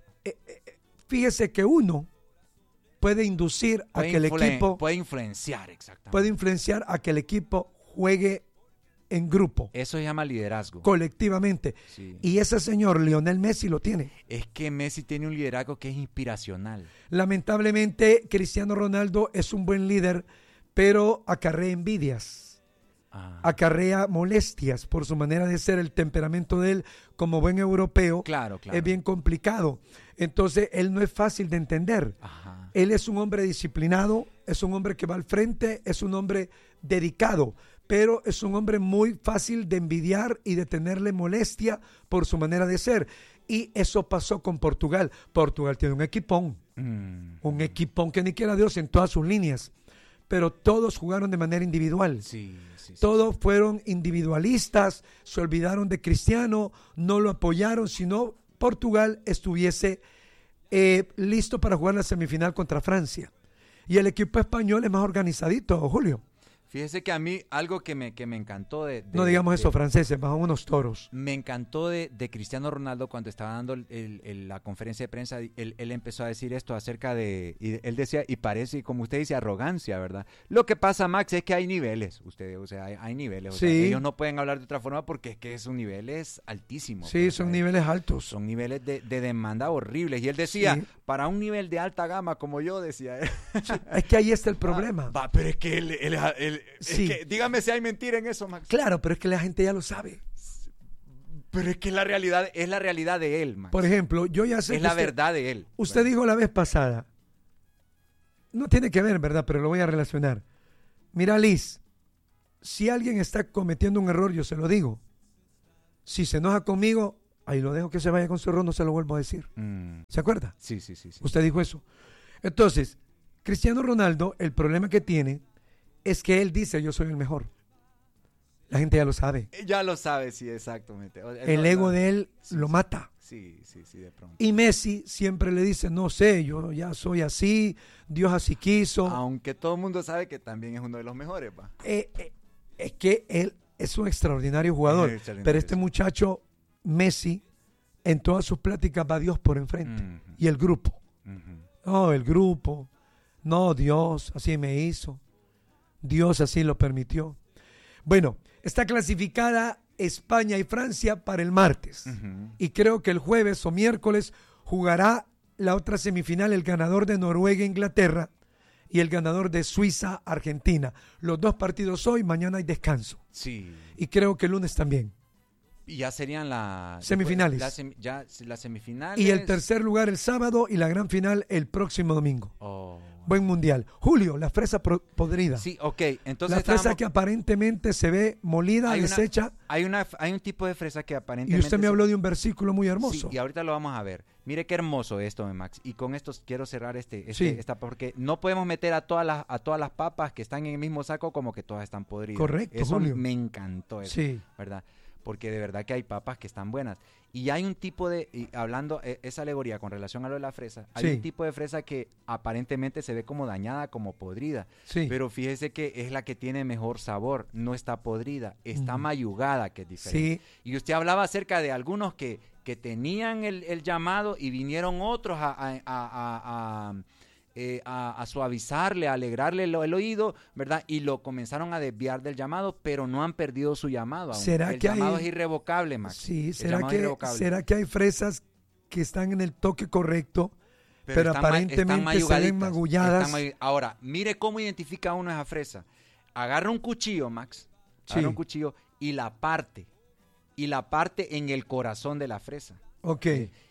fíjese que uno puede inducir a Puede que el influen- equipo, puede influenciar, exactamente. puede influenciar a que el equipo juegue en grupo, Eso se llama liderazgo. colectivamente. Sí. Y ese señor Lionel Messi lo tiene. Es que Messi tiene un liderazgo que es inspiracional. Lamentablemente, Cristiano Ronaldo es un buen líder, pero acarrea envidias, Ah. acarrea molestias por su manera de ser, el temperamento de él como buen europeo. Claro, claro. Es bien complicado. Entonces, él no es fácil de entender. Ajá. Él es un hombre disciplinado, es un hombre que va al frente, es un hombre dedicado, pero es un hombre muy fácil de envidiar y de tenerle molestia por su manera de ser. Y eso pasó con Portugal. Portugal tiene un equipón, Mm. un equipón que ni quiera Dios en todas sus líneas, pero todos jugaron de manera individual. Sí, sí, sí. Todos fueron individualistas, se olvidaron de Cristiano, no lo apoyaron, sino Portugal estuviese eh, listo para jugar la semifinal contra Francia. Y el equipo español es más organizadito, Julio. Fíjese que a mí algo que me, que me encantó de... de- No digamos de- eso, franceses, más unos toros. Me encantó de, de Cristiano Ronaldo cuando estaba dando el- el- el- la conferencia de prensa, él, él empezó a decir esto acerca de, y él decía, y parece, como usted dice, arrogancia, ¿verdad? Lo que pasa, Max, es que hay niveles, usted, o sea, hay, hay niveles, o sea, Sí. ellos no pueden hablar de otra forma porque es que son niveles altísimos. Sí, o son sea, niveles altos. Son niveles de, de demanda horribles. Y él decía, Sí. para un nivel de alta gama como yo, decía él. Es que ahí está el problema. Va, pero es que él, él- él- es Sí. que, dígame si hay mentira en eso, Max. Claro, pero es que la gente ya lo sabe. Pero es que la realidad es la realidad de él, Max. Por ejemplo, yo ya sé es que la usted, verdad de él. Usted ¿verdad? dijo la vez pasada, no tiene que ver, ¿verdad? Pero lo voy a relacionar. Mira, Liz, si alguien está cometiendo un error, yo se lo digo. Si se enoja conmigo, ahí lo dejo que se vaya con su error, no se lo vuelvo a decir. Mm. ¿Se acuerda? Sí, sí, sí, sí. Usted dijo eso. Entonces, Cristiano Ronaldo, el problema que tiene es que él dice, yo soy el mejor. La gente ya lo sabe. Ya lo sabe, sí, exactamente. El no, ego no, de él sí, lo sí, mata. Sí, sí, sí, de pronto. Y Messi siempre le dice, no sé, yo ya soy así, Dios así quiso. Aunque todo el mundo sabe que también es uno de los mejores, pa. Eh, eh, es que él es un extraordinario jugador. Extraordinario, pero este sí. muchacho, Messi, en todas sus pláticas va Dios por enfrente. Uh-huh. Y el grupo. Uh-huh. No, el grupo. No, Dios así me hizo. Dios así lo permitió. Bueno, está clasificada España y Francia para el martes. Uh-huh. Y creo que el jueves o miércoles jugará la otra semifinal, el ganador de Noruega-Inglaterra y el ganador de Suiza-Argentina. Los dos partidos hoy, mañana hay descanso. Sí. Y creo que el lunes también. Y ya serían las semifinales. La sem, ya las semifinales. Y el tercer lugar el sábado y la gran final el próximo domingo. Oh. Buen mundial. Julio, la fresa podrida. Sí, ok. Entonces la fresa estábamos... que aparentemente se ve molida, hay deshecha. Una, hay, una, hay un tipo de fresa que aparentemente... Y usted me se... habló de un versículo muy hermoso. Sí, y ahorita lo vamos a ver. Mire qué hermoso esto, Max. Y con esto quiero cerrar este, este sí. esta, porque no podemos meter a todas las a todas las papas que están en el mismo saco como que todas están podridas. Correcto, eso Julio. Me encantó eso, sí. ¿verdad? Porque de verdad que hay papas que están buenas. Y hay un tipo de, y hablando eh, esa alegoría con relación a lo de la fresa, hay sí. un tipo de fresa que aparentemente se ve como dañada, como podrida. Sí. Pero fíjese que es la que tiene mejor sabor, no está podrida, está mm. mayugada, que es diferente. Sí. Y usted hablaba acerca de algunos que, que tenían el, el llamado y vinieron otros a... a, a, a, a Eh, a, a suavizarle, a alegrarle el, el oído, ¿verdad? Y lo comenzaron a desviar del llamado, pero no han perdido su llamado aún. ¿Será el que llamado hay... es irrevocable, Max. Sí, ¿será que, ¿será que hay fresas que están en el toque correcto, pero, pero están, aparentemente están se ven magulladas? Están may... Ahora, mire cómo identifica uno esa fresa. Agarra un cuchillo, Max, agarra sí. un cuchillo y la parte, y la parte en el corazón de la fresa. Ok.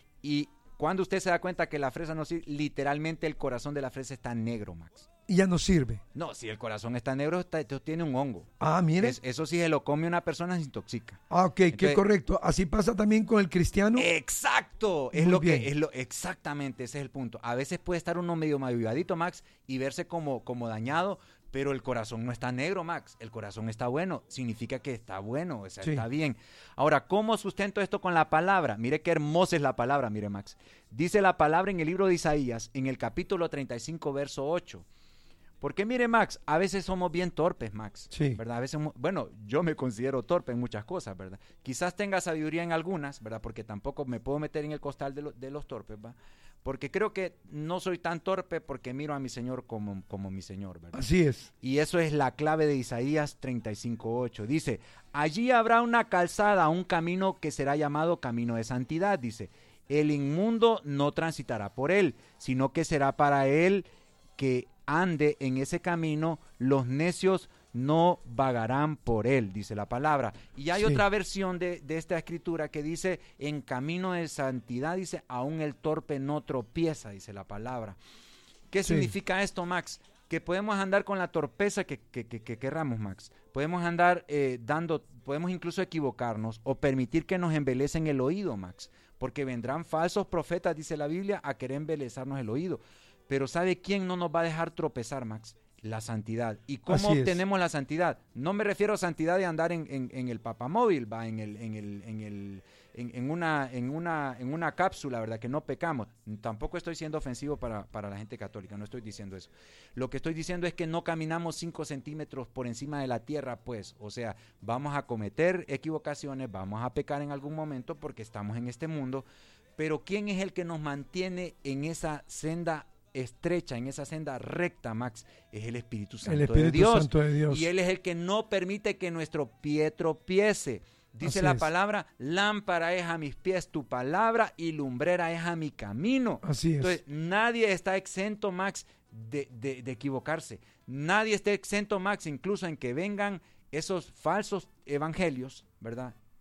Y cuando usted se da cuenta que la fresa no sirve, literalmente el corazón de la fresa está negro, Max. Y ya no sirve. No, si el corazón está negro, está, tiene un hongo. Ah, mire. Es, eso si se lo come una persona se intoxica. Ah, ok, Entonces, qué correcto. Así pasa también con el cristiano. Exacto. Es Muy lo bien. que es lo exactamente, ese es el punto. A veces puede estar uno medio mayugadito, Max, y verse como, como dañado, pero el corazón no está negro, Max. El corazón está bueno. Significa que está bueno, o sea, sí. está bien. Ahora, ¿cómo sustento esto con la palabra? Mire qué hermosa es la palabra, mire, Max. Dice la palabra en el libro de Isaías, en el capítulo treinta y cinco, verso ocho. Porque mire, Max, a veces somos bien torpes, Max, sí. ¿verdad? A veces, bueno, yo me considero torpe en muchas cosas, ¿verdad? Quizás tenga sabiduría en algunas, ¿verdad? Porque tampoco me puedo meter en el costal de, lo, de los torpes, ¿verdad? Porque creo que no soy tan torpe porque miro a mi Señor como, como mi Señor, ¿verdad? Así es. Y eso es la clave de Isaías treinta y cinco, ocho. Dice, allí habrá una calzada, un camino que será llamado camino de santidad, dice. El inmundo no transitará por él, sino que será para él que ande en ese camino, los necios no vagarán por él, dice la palabra. Y hay sí. otra versión de, de esta escritura que dice, en camino de santidad, dice, aún el torpe no tropieza, dice la palabra. ¿Qué sí. significa esto, Max? Que podemos andar con la torpeza que, que, que, que querramos, Max. Podemos andar eh, dando, podemos incluso equivocarnos o permitir que nos embelecen el oído, Max. Porque vendrán falsos profetas, dice la Biblia, a querer embelezarnos el oído. Pero ¿sabe quién no nos va a dejar tropezar, Max? La santidad. ¿Y cómo Así obtenemos es. la santidad? No me refiero a santidad de andar en, en, en el papamóvil, va, en el, en el, en el, en, en una, en una, en una cápsula, ¿verdad? Que no pecamos. Tampoco estoy siendo ofensivo para, para la gente católica, no estoy diciendo eso. Lo que estoy diciendo es que no caminamos cinco centímetros por encima de la tierra, pues. O sea, vamos a cometer equivocaciones, vamos a pecar en algún momento porque estamos en este mundo. Pero ¿quién es el que nos mantiene en esa senda estrecha, en esa senda recta, Max? Es el Espíritu Santo, el Espíritu de, Dios, Santo de Dios. Y Él es el que no permite que nuestro pie tropiece. Dice Así la es. palabra, lámpara es a mis pies tu palabra y lumbrera es a mi camino. Así es. Entonces, nadie está exento, Max, de, de, de equivocarse. Nadie está exento, Max, incluso en que vengan esos falsos evangelios, ¿verdad?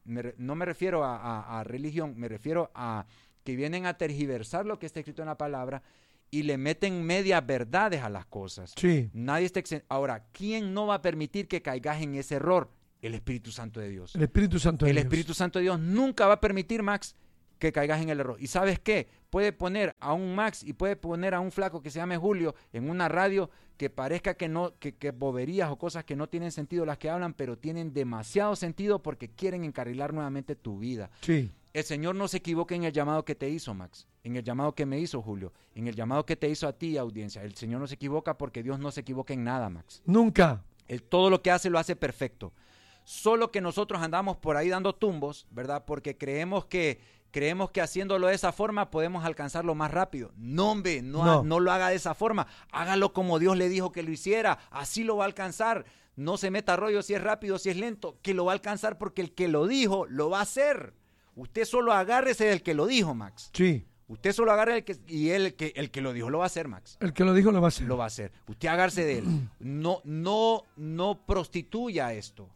me re, no me refiero a, a, a religión, me refiero a que vienen a tergiversar lo que está escrito en la palabra y le meten medias verdades a las cosas. Sí. Nadie está exento. Ahora, ¿quién no va a permitir que caigas en ese error? El Espíritu Santo de Dios. El Espíritu Santo de el Dios. El Espíritu Santo de Dios nunca va a permitir, Max, que caigas en el error. ¿Y sabes qué? Puede poner a un Max y puede poner a un flaco que se llame Julio en una radio que parezca que no, que, que boberías o cosas que no tienen sentido las que hablan, pero tienen demasiado sentido porque quieren encarrilar nuevamente tu vida. Sí. El Señor no se equivoca en el llamado que te hizo, Max, en el llamado que me hizo Julio, en el llamado que te hizo a ti, audiencia. El Señor no se equivoca porque Dios no se equivoca en nada, Max. Nunca. Él todo lo que hace lo hace perfecto. Solo que nosotros andamos por ahí dando tumbos, ¿verdad? Porque creemos que creemos que haciéndolo de esa forma podemos alcanzarlo más rápido. No, hombre, no, no. no lo haga de esa forma. Hágalo como Dios le dijo que lo hiciera. Así lo va a alcanzar. No se meta rollo si es rápido, si es lento, que lo va a alcanzar porque el que lo dijo lo va a hacer. Usted solo agárrese del que lo dijo, Max. Sí. Usted solo agarre el que y él el que el que lo dijo lo va a hacer, Max. El que lo dijo lo va a hacer. Lo va a hacer. Usted agárrese de él. No no no prostituya esto.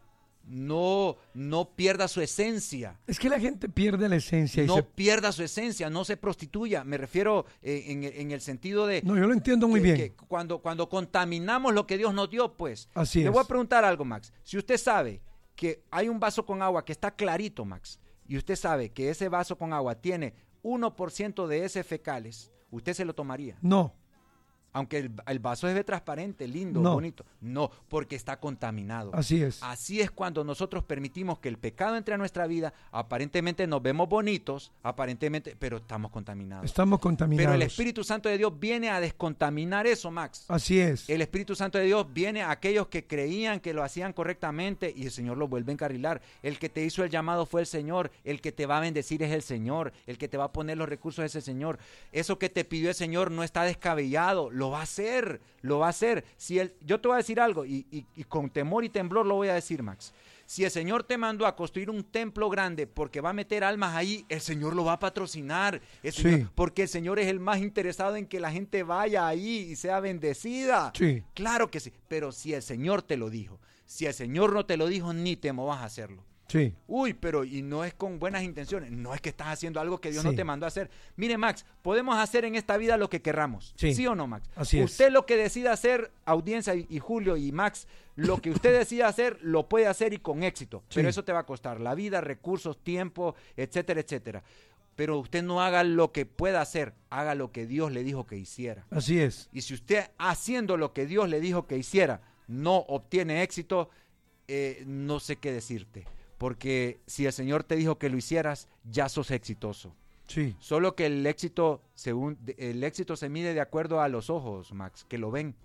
No, no pierda su esencia. Es que la gente pierde la esencia. Y no se... pierda su esencia, no se prostituya. Me refiero eh, en, en el sentido de... No, yo lo entiendo muy que, bien. Que cuando, cuando contaminamos lo que Dios nos dio, pues... Así Le es. voy a preguntar algo, Max. Si usted sabe que hay un vaso con agua que está clarito, Max, y usted sabe que ese vaso con agua tiene uno por ciento de heces fecales, ¿usted se lo tomaría? No. Aunque el, el vaso es de transparente, lindo, no. bonito. No, porque está contaminado. Así es. Así es cuando nosotros permitimos que el pecado entre a nuestra vida. Aparentemente nos vemos bonitos, aparentemente, pero estamos contaminados. Estamos contaminados. Pero el Espíritu Santo de Dios viene a descontaminar eso, Max. Así es. El Espíritu Santo de Dios viene a aquellos que creían que lo hacían correctamente y el Señor los vuelve a encarrilar. El que te hizo el llamado fue el Señor. El que te va a bendecir es el Señor. El que te va a poner los recursos es el Señor. Eso que te pidió el Señor no está descabellado. Lo va a hacer, lo va a hacer. Si el, yo te voy a decir algo y, y, y con temor y temblor lo voy a decir, Max. Si el Señor te mandó a construir un templo grande porque va a meter almas ahí, el Señor lo va a patrocinar. El Señor, sí. Porque el Señor es el más interesado en que la gente vaya ahí y sea bendecida. Sí. Claro que sí. Pero si el Señor te lo dijo, si el Señor no te lo dijo, ni te movas a hacerlo. Sí. Uy, pero y no es con buenas intenciones, no es que estás haciendo algo que Dios sí. no te mandó a hacer. Mire, Max, podemos hacer en esta vida lo que querramos, ¿sí, ¿Sí o no, Max? Así usted es. Lo que decida hacer, audiencia y, y Julio y Max, lo que usted decida hacer, lo puede hacer y con éxito, sí. Pero eso te va a costar la vida, recursos, tiempo, etcétera, etcétera. Pero usted no haga lo que pueda hacer, haga lo que Dios le dijo que hiciera. Así es. Y si usted haciendo lo que Dios le dijo que hiciera no obtiene éxito, eh, no sé qué decirte. Porque si el Señor te dijo que lo hicieras, ya sos exitoso. Sí. Solo que el éxito, según, el éxito se mide de acuerdo a los ojos, Max, que lo ven.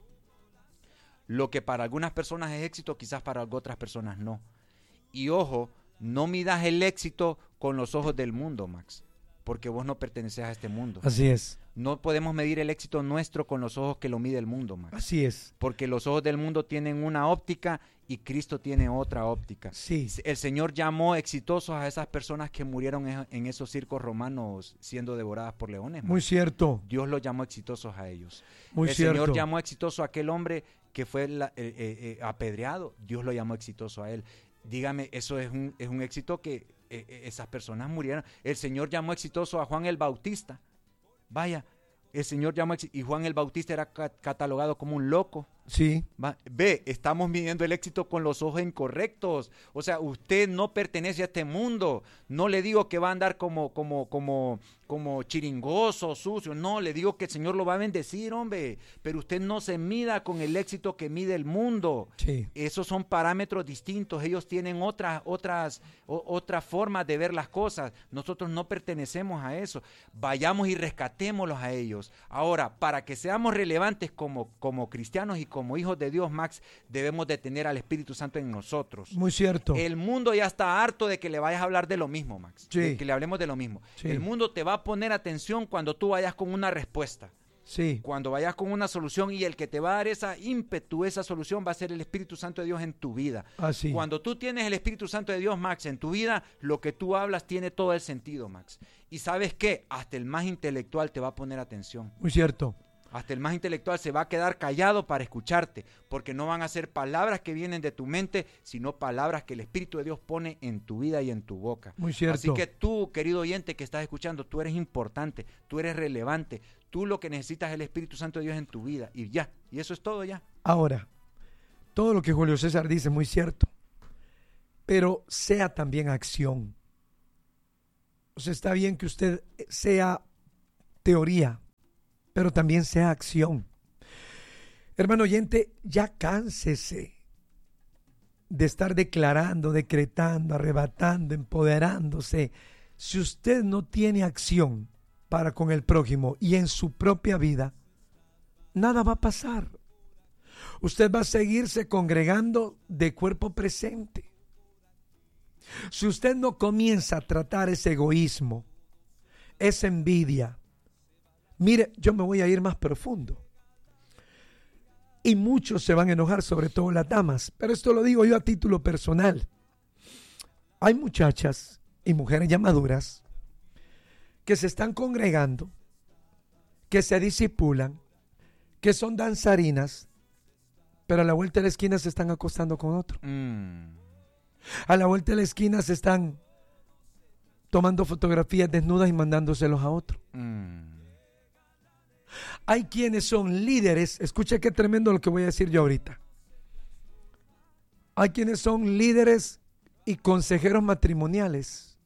Lo que para algunas personas es éxito, quizás para otras personas no. Y ojo, no midas el éxito con los ojos del mundo, Max, porque vos no perteneces a este mundo. Así es. No podemos medir el éxito nuestro con los ojos que lo mide el mundo, Max. Así es. Porque los ojos del mundo tienen una óptica y Cristo tiene otra óptica. Sí. El Señor llamó exitosos a esas personas que murieron en, en esos circos romanos siendo devoradas por leones, Max. Muy cierto. Dios los llamó exitosos a ellos. Muy el cierto. Señor llamó exitoso a aquel hombre que fue la, eh, eh, apedreado. Dios lo llamó exitoso a él. Dígame, eso es un, es un éxito que eh, esas personas murieron. El Señor llamó exitoso a Juan el Bautista. Vaya, el Señor llamó y Juan el Bautista era ca- catalogado como un loco. Sí. Va, ve, estamos midiendo el éxito con los ojos incorrectos. O sea, usted no pertenece a este mundo. No le digo que va a andar como, como, como, como chiringoso, sucio. No, le digo que el Señor lo va a bendecir, hombre. Pero usted no se mida con el éxito que mide el mundo. Sí. Esos son parámetros distintos. Ellos tienen otras, otras, o, otras formas de ver las cosas. Nosotros no pertenecemos a eso. Vayamos y rescatémoslos a ellos. Ahora, para que seamos relevantes como, como cristianos y como hijos de Dios, Max, debemos de tener al Espíritu Santo en nosotros. Muy cierto. El mundo ya está harto de que le vayas a hablar de lo mismo, Max. Sí. De que le hablemos de lo mismo. Sí. El mundo te va a poner atención cuando tú vayas con una respuesta. Sí. Cuando vayas con una solución y el que te va a dar esa ímpetu, esa solución va a ser el Espíritu Santo de Dios en tu vida. Así. Cuando tú tienes el Espíritu Santo de Dios, Max, en tu vida, lo que tú hablas tiene todo el sentido, Max. Y ¿sabes qué? Hasta el más intelectual te va a poner atención. Muy cierto. Hasta el más intelectual se va a quedar callado para escucharte, porque no van a ser palabras que vienen de tu mente, sino palabras que el Espíritu de Dios pone en tu vida y en tu boca. Muy cierto. Así que tú, querido oyente que estás escuchando, tú eres importante, tú eres relevante, tú lo que necesitas es el Espíritu Santo de Dios en tu vida, y ya, y eso es todo ya. Ahora, todo lo que Julio César dice es muy cierto, pero sea también acción. O sea, está bien que usted sea teoría, pero también sea acción. Hermano oyente, ya cánsese de estar declarando, decretando, arrebatando, empoderándose. Si usted no tiene acción para con el prójimo y en su propia vida, nada va a pasar. Usted va a seguirse congregando de cuerpo presente. Si usted no comienza a tratar ese egoísmo, esa envidia, mire, yo me voy a ir más profundo. Y muchos se van a enojar, sobre todo las damas, pero esto lo digo yo a título personal. Hay muchachas y mujeres ya maduras que se están congregando, que se disipulan, que son danzarinas, pero a la vuelta de la esquina se están acostando con otro. Mm. A la vuelta de la esquina se están tomando fotografías desnudas y mandándoselos a otro. Mm. Hay quienes son líderes, escuche qué tremendo lo que voy a decir yo ahorita. Hay quienes son líderes y consejeros matrimoniales.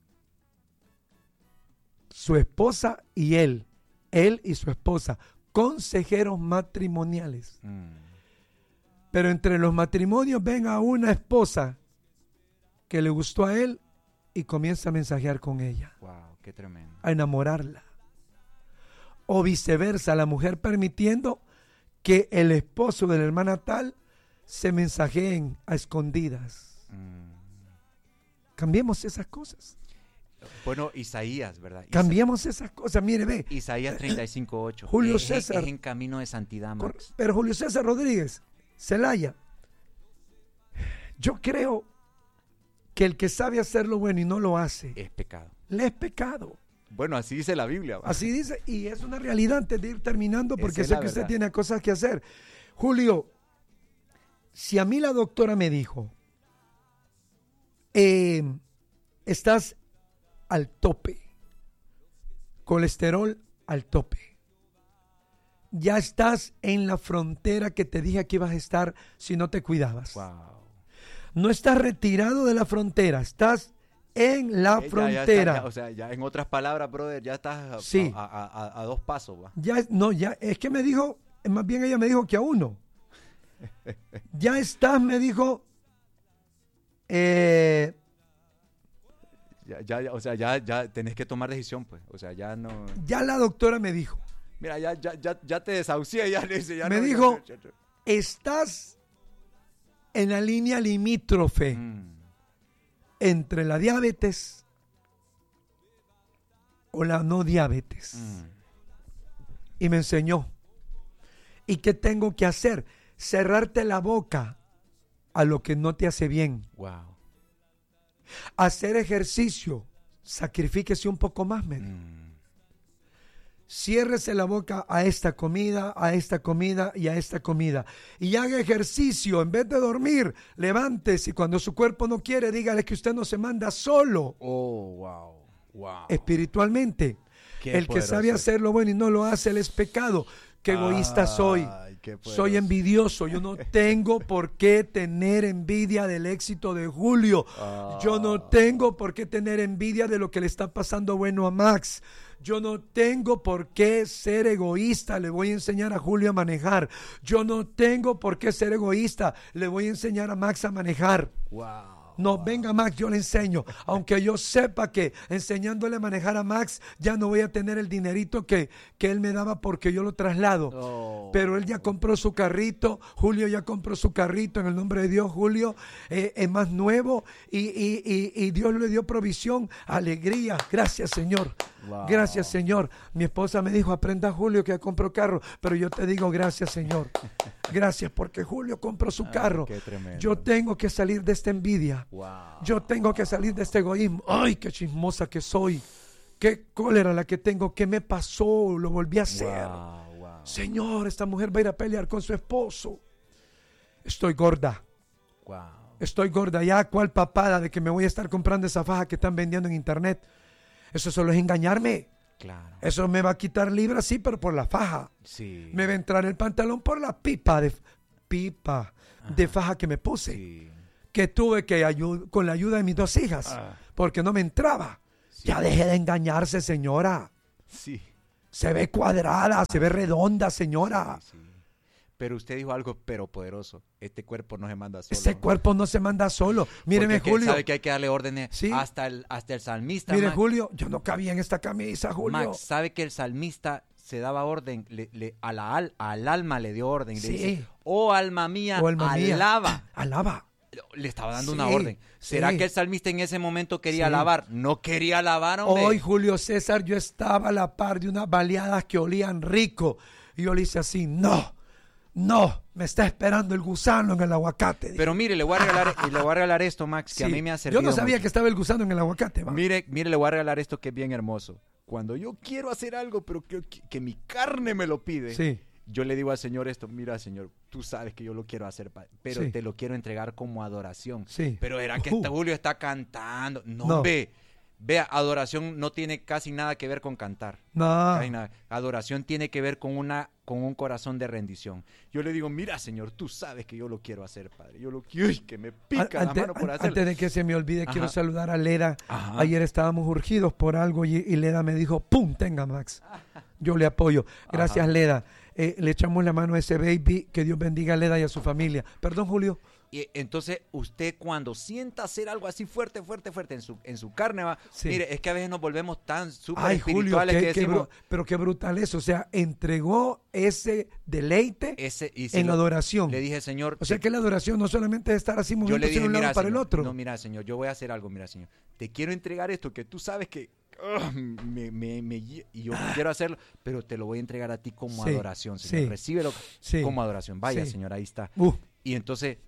Su esposa y él, él y su esposa, consejeros matrimoniales. Mm. Pero entre los matrimonios ven a una esposa que le gustó a él y comienza a mensajear con ella. Wow, qué tremendo. A enamorarla. O viceversa, la mujer permitiendo que el esposo de la hermana tal se mensajeen a escondidas. Mm. Cambiemos esas cosas. Bueno, Isaías, ¿verdad? Cambiemos esas cosas, mire, ve. Isaías treinta y cinco ocho. Julio es, César. Es en camino de santidad, Max. Pero Julio César Rodríguez, Celaya, yo creo que el que sabe hacer lo bueno y no lo hace, es pecado. Le es pecado. Bueno, así dice la Biblia. ¿verdad? Así dice, y es una realidad antes de ir terminando, porque sé que usted tiene cosas que hacer. Julio, si a mí la doctora me dijo, eh, estás al tope, colesterol al tope, ya estás en la frontera que te dije que ibas a estar si no te cuidabas. Wow. No estás retirado de la frontera, estás en la eh, frontera. Ya, ya está, ya, o sea, ya en otras palabras, brother, ya estás a, sí. a, a, a, a dos pasos. ¿va? Ya, no, ya, es que me dijo, más bien ella me dijo que a uno. Ya estás, me dijo, eh, ya, ya, ya, o sea, ya, ya tenés que tomar decisión, pues, o sea, ya no. Ya la doctora me dijo. Mira, ya, ya, ya, ya te desahucié, ya le dice, ya me no, dijo, ya, ya, ya. estás en la línea limítrofe mm. entre la diabetes o la no diabetes. Mm. Y me enseñó. ¿Y qué tengo que hacer? Cerrarte la boca a lo que no te hace bien. Wow. Hacer ejercicio. Sacrifíquese un poco más, me dijo. Mm. Ciérrese la boca a esta comida, a esta comida y a esta comida. Y haga ejercicio. En vez de dormir, levántese. Y cuando su cuerpo no quiere, dígale que usted no se manda solo. Oh, wow. Wow. Espiritualmente. Qué el que sabe hacer lo bueno y no lo hace, él es pecado. Qué egoísta soy. Soy envidioso. Yo no tengo por qué tener envidia del éxito de Julio. Ah. Yo no tengo por qué tener envidia de lo que le está pasando bueno a Max. Yo no tengo por qué ser egoísta, le voy a enseñar a Julio a manejar. Yo no tengo por qué ser egoísta, le voy a enseñar a Max a manejar. Wow. No, wow. venga Max, yo le enseño. Aunque yo sepa que enseñándole a manejar a Max, ya no voy a tener el dinerito que, que él me daba porque yo lo traslado. Oh. Pero él ya compró su carrito, Julio ya compró su carrito, en el nombre de Dios, Julio eh, es más nuevo y, y, y, y Dios le dio provisión, alegría. Gracias, Señor. Wow. Gracias, Señor. Mi esposa me dijo, aprenda Julio que ya compró carro, pero yo te digo gracias, Señor. Gracias porque Julio compró su carro. Ay, yo tengo que salir de esta envidia. Wow. Yo tengo que salir de este egoísmo. Ay, qué chismosa que soy. Qué cólera la que tengo. ¿Qué me pasó? Lo volví a hacer. Wow, wow. Señor, esta mujer va a ir a pelear con su esposo. Estoy gorda. Wow. Estoy gorda. Ya, ¿cuál papada de que me voy a estar comprando esa faja que están vendiendo en internet? Eso solo es engañarme. Claro. Eso me va a quitar libras, sí, pero por la faja. Sí. Me va a entrar el pantalón por la pipa de pipa Ajá. de faja que me puse. Sí. Que tuve que ayudar con la ayuda de mis dos hijas. Ah. Porque no me entraba. Sí. Ya deje de engañarse, señora. Sí. Se ve cuadrada, se ve redonda, señora. Sí, sí. Pero usted dijo algo, pero poderoso. Este cuerpo no se manda solo. Ese cuerpo no se manda solo. Míreme, Porque Julio. sabe que hay que darle órdenes Sí. hasta, el, hasta el salmista. Mire, Max. Julio, yo no cabía en esta camisa, Julio. Max, sabe que el salmista se daba orden, le, le, a la, al, al alma le dio orden. Sí. Le dice, oh alma mía, Oh, alma mía. alaba. Alaba. Le estaba dando Sí, una orden. ¿Será sí. que el salmista en ese momento quería Sí. alabar? No quería alabar, hombre. Hoy, Julio César, yo estaba a la par de unas baleadas que olían rico. Y yo le hice así, no, no, me está esperando el gusano en el aguacate. Pero mire, le voy a regalar, y le voy a regalar esto, Max, que Sí. a mí me ha servido Yo no sabía mucho. que estaba el gusano en el aguacate. Va. Mire, mire, le voy a regalar esto que es bien hermoso. Cuando yo quiero hacer algo, pero que, que, que mi carne me lo pide, Sí. yo le digo al Señor esto, mira, Señor, tú sabes que yo lo quiero hacer, pa- pero Sí. te lo quiero entregar como adoración. Sí. Pero era que Uh. este Julio está cantando. No, No. ve. Vea, adoración no tiene casi nada que ver con cantar. No. Casi nada. Adoración tiene que ver con una con un corazón de rendición. Yo le digo, mira, Señor, tú sabes que yo lo quiero hacer, Padre. Yo lo quiero, y que me pica An- la ante- mano por an- hacerlo. Antes de que se me olvide, Ajá. quiero saludar a Leda. Ajá. Ayer estábamos urgidos por algo y, y Leda me dijo, ¡pum! Tenga, Max. Yo le apoyo. Gracias, Ajá. Leda. Eh, le echamos la mano a ese baby. Que Dios bendiga a Leda y a su familia. Perdón, Julio. Y entonces usted cuando sienta hacer algo así fuerte, fuerte, fuerte en su, en su carne, va, Sí. mire, es que a veces nos volvemos tan súper Ay, Julio, espirituales qué- que qué decimos, bru- pero qué brutal eso. O sea, entregó ese deleite ese, y se en lo- adoración. le dije, Señor, O sea, que la adoración no solamente es estar así yo le moviéndose dije, de un lado mira, para el Señor, otro. no, mira, Señor, yo voy a hacer algo, mira, Señor, te quiero entregar esto que tú sabes que ugh, me, me, me- y yo quiero hacerlo, pero te lo voy a entregar a ti como Sí, adoración, Señor. sí, Recíbelo sí, como adoración. Vaya, sí. Señor, ahí está. Uh, Y entonces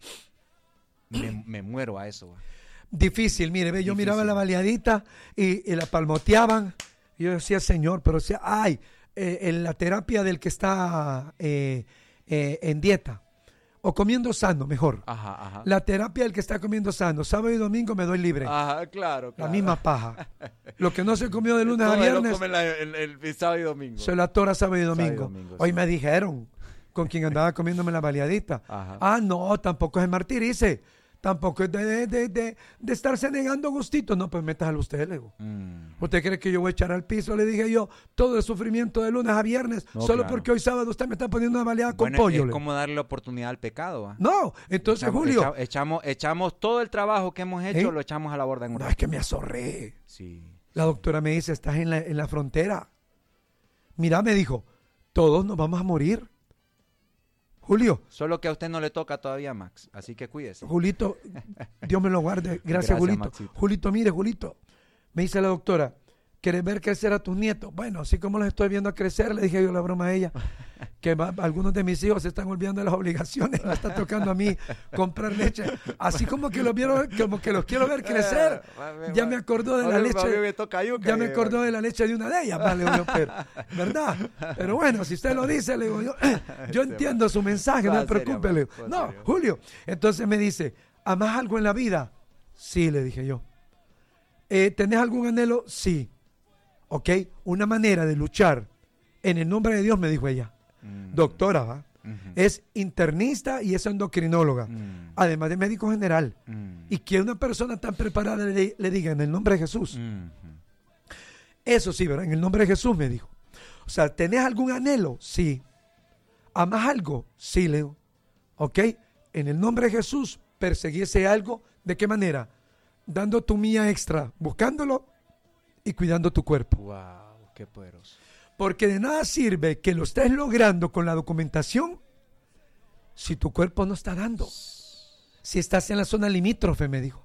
me, me muero a eso. Va. difícil, mire, ve, yo Difícil. miraba la baleadita y, y la palmoteaban. Y yo decía, Señor, pero o sea, ay, eh, en la terapia del que está eh, eh, en dieta o comiendo sano, mejor. Ajá, ajá. La terapia del que está comiendo sano, sábado y domingo me doy libre. Ajá, claro, La claro. misma paja. Lo que no se comió de lunes a Todo lo viernes, comen la- el, el- el sábado y domingo. se la tora sábado y Sábado y domingo. domingo, Hoy sí. me dijeron, con quien andaba comiéndome la baleadita. Ajá. Ah, no, tampoco es martirice. Tampoco es de, de, de, de, de estarse negando gustitos. No, pues métaselo usted, le digo. Mm. ¿Usted cree que yo voy a echar al piso? Le dije yo, todo el sufrimiento de lunes a viernes, No, solo claro. porque hoy sábado usted me está poniendo una baleada con Bueno, pollo. es le digo. como darle la oportunidad al pecado. ¿va? No, entonces, Echamos- Julio, echa- echamos, echamos todo el trabajo que hemos hecho, ¿Eh? lo echamos a la borda en un no rato. es que me azorré. Sí. La doctora me dice, estás en la, en la frontera. Mira, me dijo, todos nos vamos a morir. Julio, Solo que a usted no le toca todavía, Max. Así que cuídese. Julito, Dios me lo guarde. Gracias, Gracias, Julito. Maxito. Julito, mire, Julito. Me dice la doctora, ¿quieres ver crecer a tus nietos? Bueno, así como los estoy viendo crecer, le dije yo la broma a ella, que va- algunos de mis hijos se están olvidando de las obligaciones, me está tocando a mí comprar leche. Así como que los vieron, como que los quiero ver crecer. Ya me acordó de la leche. Ya me acordó de la leche de una de ellas, vale, yo, pero, ¿verdad? Pero bueno, si usted lo dice, le digo yo, yo entiendo su mensaje, no Va, se preocupe. serio, Le digo, va, no, serio. Julio. Entonces me dice, ¿amas algo en la vida? Sí, le dije yo. Eh, ¿Tenés algún anhelo? Sí. ¿Ok? Una manera de luchar en el nombre de Dios, me dijo ella. Mm. Doctora, ¿va? Ujú. Es internista y es endocrinóloga, Mm. además de médico general. Mm. Y que una persona tan preparada le, le diga en el nombre de Jesús. Mm. Eso sí, ¿verdad? En el nombre de Jesús me dijo. O sea, ¿tenés algún anhelo? Sí. ¿Amas algo? Sí, Leo. ¿Ok? En el nombre de Jesús, perseguí ese algo. ¿De qué manera? Dando tu mía extra, buscándolo y cuidando tu cuerpo. Wow, qué poderoso. Porque de nada sirve que lo estés logrando con la documentación si tu cuerpo no está dando. Si estás en la zona limítrofe, me dijo.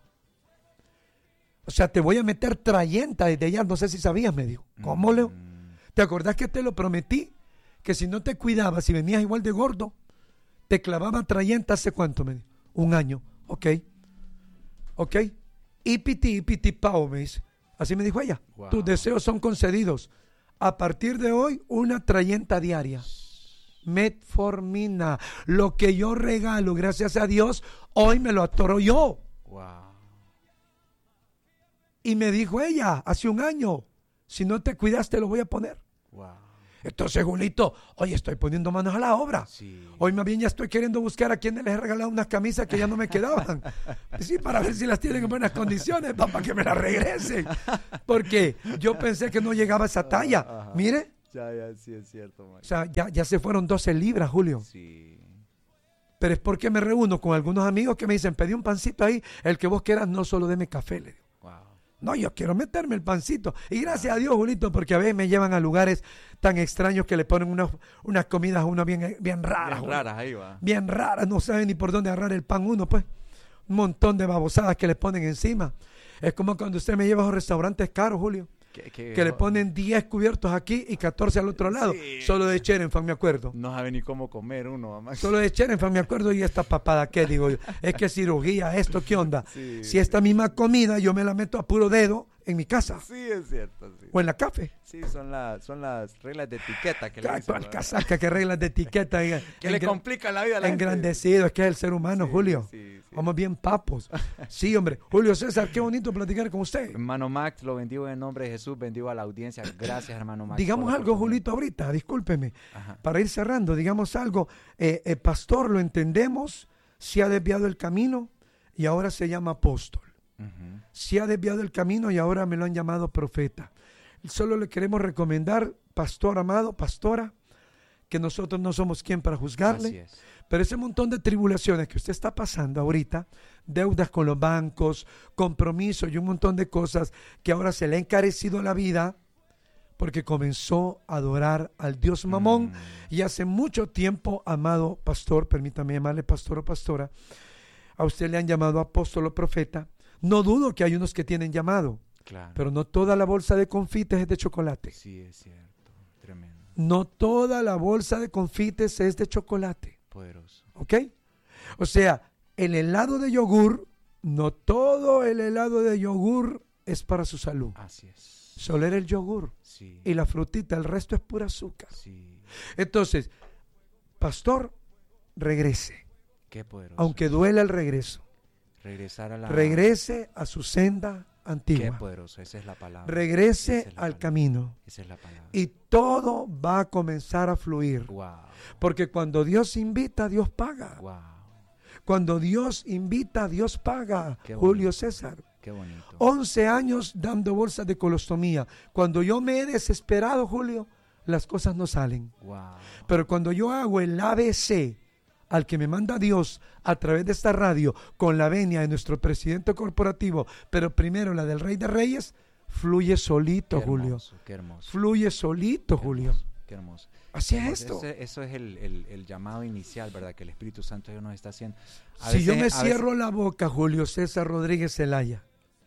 O sea, te voy a meter trayenta desde allá. No sé si sabías, me dijo. ¿Cómo, Leo? Mm. ¿Te acordás que te lo prometí? Que si no te cuidabas, si venías igual de gordo, te clavaba trayenta hace cuánto, me dijo. Un año. Ok. Ok. Ipiti, ipiti, pao, me dice. Así me dijo ella. Wow. Tus deseos son concedidos. A partir de hoy, una trayenta diaria. metformina. Lo que yo regalo, gracias a Dios, hoy me lo atoro yo. Wow. Y me dijo ella hace un año, si no te cuidas te lo voy a poner. Wow. Entonces, Julito, hoy estoy poniendo manos a la obra. Sí. Hoy más bien ya estoy queriendo buscar a quienes les he regalado unas camisas que ya no me quedaban. Sí, para ver si las tienen en buenas condiciones, para que me las regresen. Porque yo pensé que no llegaba a esa talla. Ajá. Mire. Ya, ya, sí es cierto, Mike. O sea, ya, ya se fueron doce libras, Julio. Sí. Pero es porque me reúno con algunos amigos que me dicen, pedí un pancito ahí, el que vos quieras, no solo deme café, le digo. Wow. No, yo quiero meterme el pancito. Y gracias a Dios, Julito, porque a veces me llevan a lugares tan extraños que le ponen unas, unas comidas a uno bien, bien raras. Bien raras, ahí va. Bien raras, no saben ni por dónde agarrar el pan uno, pues. Un montón de babosadas que le ponen encima. Es como cuando usted me lleva a los restaurantes caros, Julio. ¿Qué, qué, que le ponen diez cubiertos aquí y catorce al otro lado. Sí. Solo de Cherenfan, me acuerdo. No sabe ni cómo comer uno, mamá. Solo de Cherenfan, me acuerdo. Y esta papada, ¿qué digo yo? Es que cirugía, esto, ¿qué onda? Sí, si esta sí. misma comida yo me la meto a puro dedo en mi casa. Sí, es cierto. Sí, O en la café. sí son, la, son las reglas de etiqueta que le Ca- dicen, cuál ¿verdad? casaca, qué reglas de etiqueta. en- Que le engr- complican la vida a la gente. Engrandecido, es que es el ser humano, Sí, Julio. sí, sí. Vamos bien papos. Sí, hombre. Julio César, qué bonito platicar con usted. Hermano Max, lo bendigo en el nombre de Jesús, bendigo a la audiencia. Gracias, hermano Max. Digamos por la algo, oportunidad. Julito, ahorita, discúlpeme. Ajá. Para ir cerrando, digamos algo. Eh, eh, pastor, lo entendemos, se ha desviado el camino y ahora se llama apóstol. Ujú. Se ha desviado el camino y ahora me lo han llamado profeta. Solo le queremos recomendar, pastor amado, pastora, que nosotros no somos quien para juzgarle. Así es. Pero ese montón de tribulaciones que usted está pasando ahorita, deudas con los bancos, compromisos y un montón de cosas que ahora se le ha encarecido la vida porque comenzó a adorar al Dios Mamón. Mm. Y hace mucho tiempo, amado pastor, permítame llamarle pastor o pastora, a usted le han llamado apóstol o profeta. No dudo que hay unos que tienen llamado, Claro. pero no toda la bolsa de confites es de chocolate. Sí, es cierto. Tremendo. No toda la bolsa de confites es de chocolate. Poderoso. ¿Ok? O sea, el helado de yogur, no todo el helado de yogur es para su salud. Así es. Solo era el yogur Sí. y la frutita, el resto es pura azúcar. Sí. Entonces, pastor, regrese. Qué poderoso. Aunque duela el regreso. Regresar a la... Regrese a su senda Qué antigua. poderoso. Esa es la palabra. Regrese Esa es la al palabra. camino. Esa es la palabra. Y todo va a comenzar a fluir. Wow. Porque cuando Dios invita, Dios paga. Wow. Cuando Dios invita, Dios paga. Qué Julio bonito. César. Qué bonito. once años dando bolsas de colostomía. Cuando yo me he desesperado, Julio, las cosas no salen. Wow. Pero cuando yo hago el A B C al que me manda Dios a través de esta radio, con la venia de nuestro presidente corporativo, pero primero la del Rey de Reyes, fluye solito, Qué Julio. hermoso, qué hermoso. Fluye solito, Qué Julio. hermoso, qué hermoso. Así es Pues esto. ese- eso es el, el- el llamado inicial, ¿verdad? Que el Espíritu Santo Dios nos está haciendo. A Si yo veces- me a veces- cierro la boca, Julio César Rodríguez Zelaya,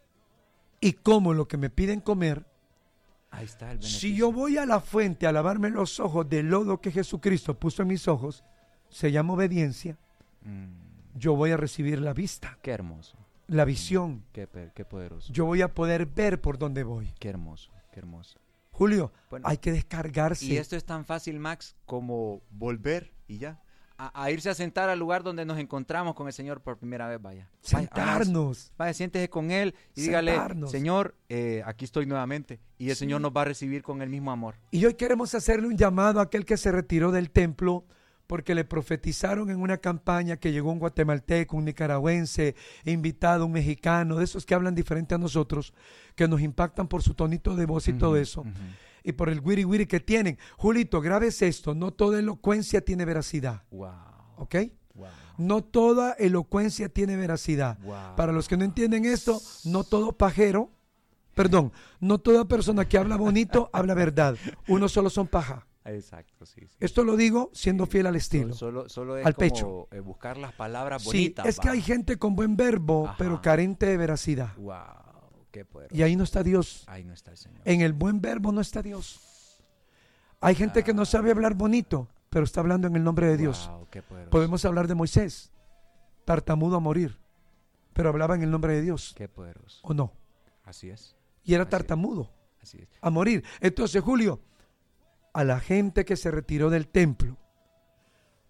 y como lo que me piden comer, Ahí está el si beneficio. yo voy a la fuente a lavarme los ojos del lodo que Jesucristo puso en mis ojos, se llama obediencia, Mm, yo voy a recibir la vista, qué hermoso. la visión. Qué, pe- qué poderoso. Yo voy a poder ver por dónde voy. Qué hermoso. Qué hermoso. Julio, Bueno, hay que descargarse. Y esto es tan fácil, Max, como volver y ya. A, a irse a sentar al lugar donde nos encontramos con el Señor por primera vez, vaya. Vaya, haga eso. Sentarnos. Vaya, siéntese con Él y dígale, Sentarnos. Señor, eh, aquí estoy nuevamente. Y el Sí. Señor nos va a recibir con el mismo amor. Y hoy queremos hacerle un llamado a aquel que se retiró del templo porque le profetizaron en una campaña que llegó un guatemalteco, un nicaragüense, invitado, un mexicano, de esos que hablan diferente a nosotros, que nos impactan por su tonito de voz y todo Ujú, eso, ujú. y por el wiri wiri que tienen. Julito, grabes esto, no toda elocuencia tiene veracidad, Wow. ¿ok? Wow. No toda elocuencia tiene veracidad. Wow. Para los que no entienden esto, no todo pajero, perdón, no toda persona que habla bonito habla verdad. Uno solo son paja. Exacto, sí. sí. Esto lo digo siendo Sí. fiel al estilo. Solo, solo es al como pecho. eh, buscar las palabras Sí, bonitas. es que va. hay gente con buen verbo, Ajá. pero carente de veracidad. Wow, qué poderoso. Y ahí no está Dios. Ahí no está el Señor. En el buen verbo no está Dios. Hay gente que no sabe hablar bonito, pero está hablando en el nombre de Dios. Wow, qué poderoso. Podemos hablar de Moisés, tartamudo a morir, pero hablaba en el nombre de Dios, Qué poderoso. ¿o no? Así es. Y era Así es. tartamudo Así es. a morir. Entonces, Julio, a la gente que se retiró del templo,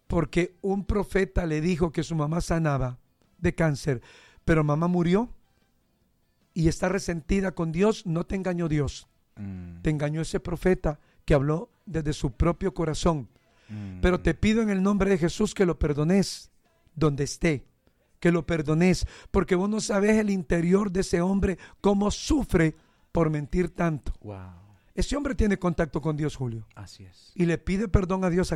porque un profeta le dijo que su mamá sanaba de cáncer, pero mamá murió y está resentida con Dios. No te engañó Dios, mm. te engañó ese profeta que habló desde su propio corazón. Mm. Pero te pido en el nombre de Jesús que lo perdones donde esté, que lo perdones, porque vos no sabes el interior de ese hombre, cómo sufre por mentir tanto. Wow. Ese hombre tiene contacto con Dios, Julio. Así es. Y le pide perdón a Dios a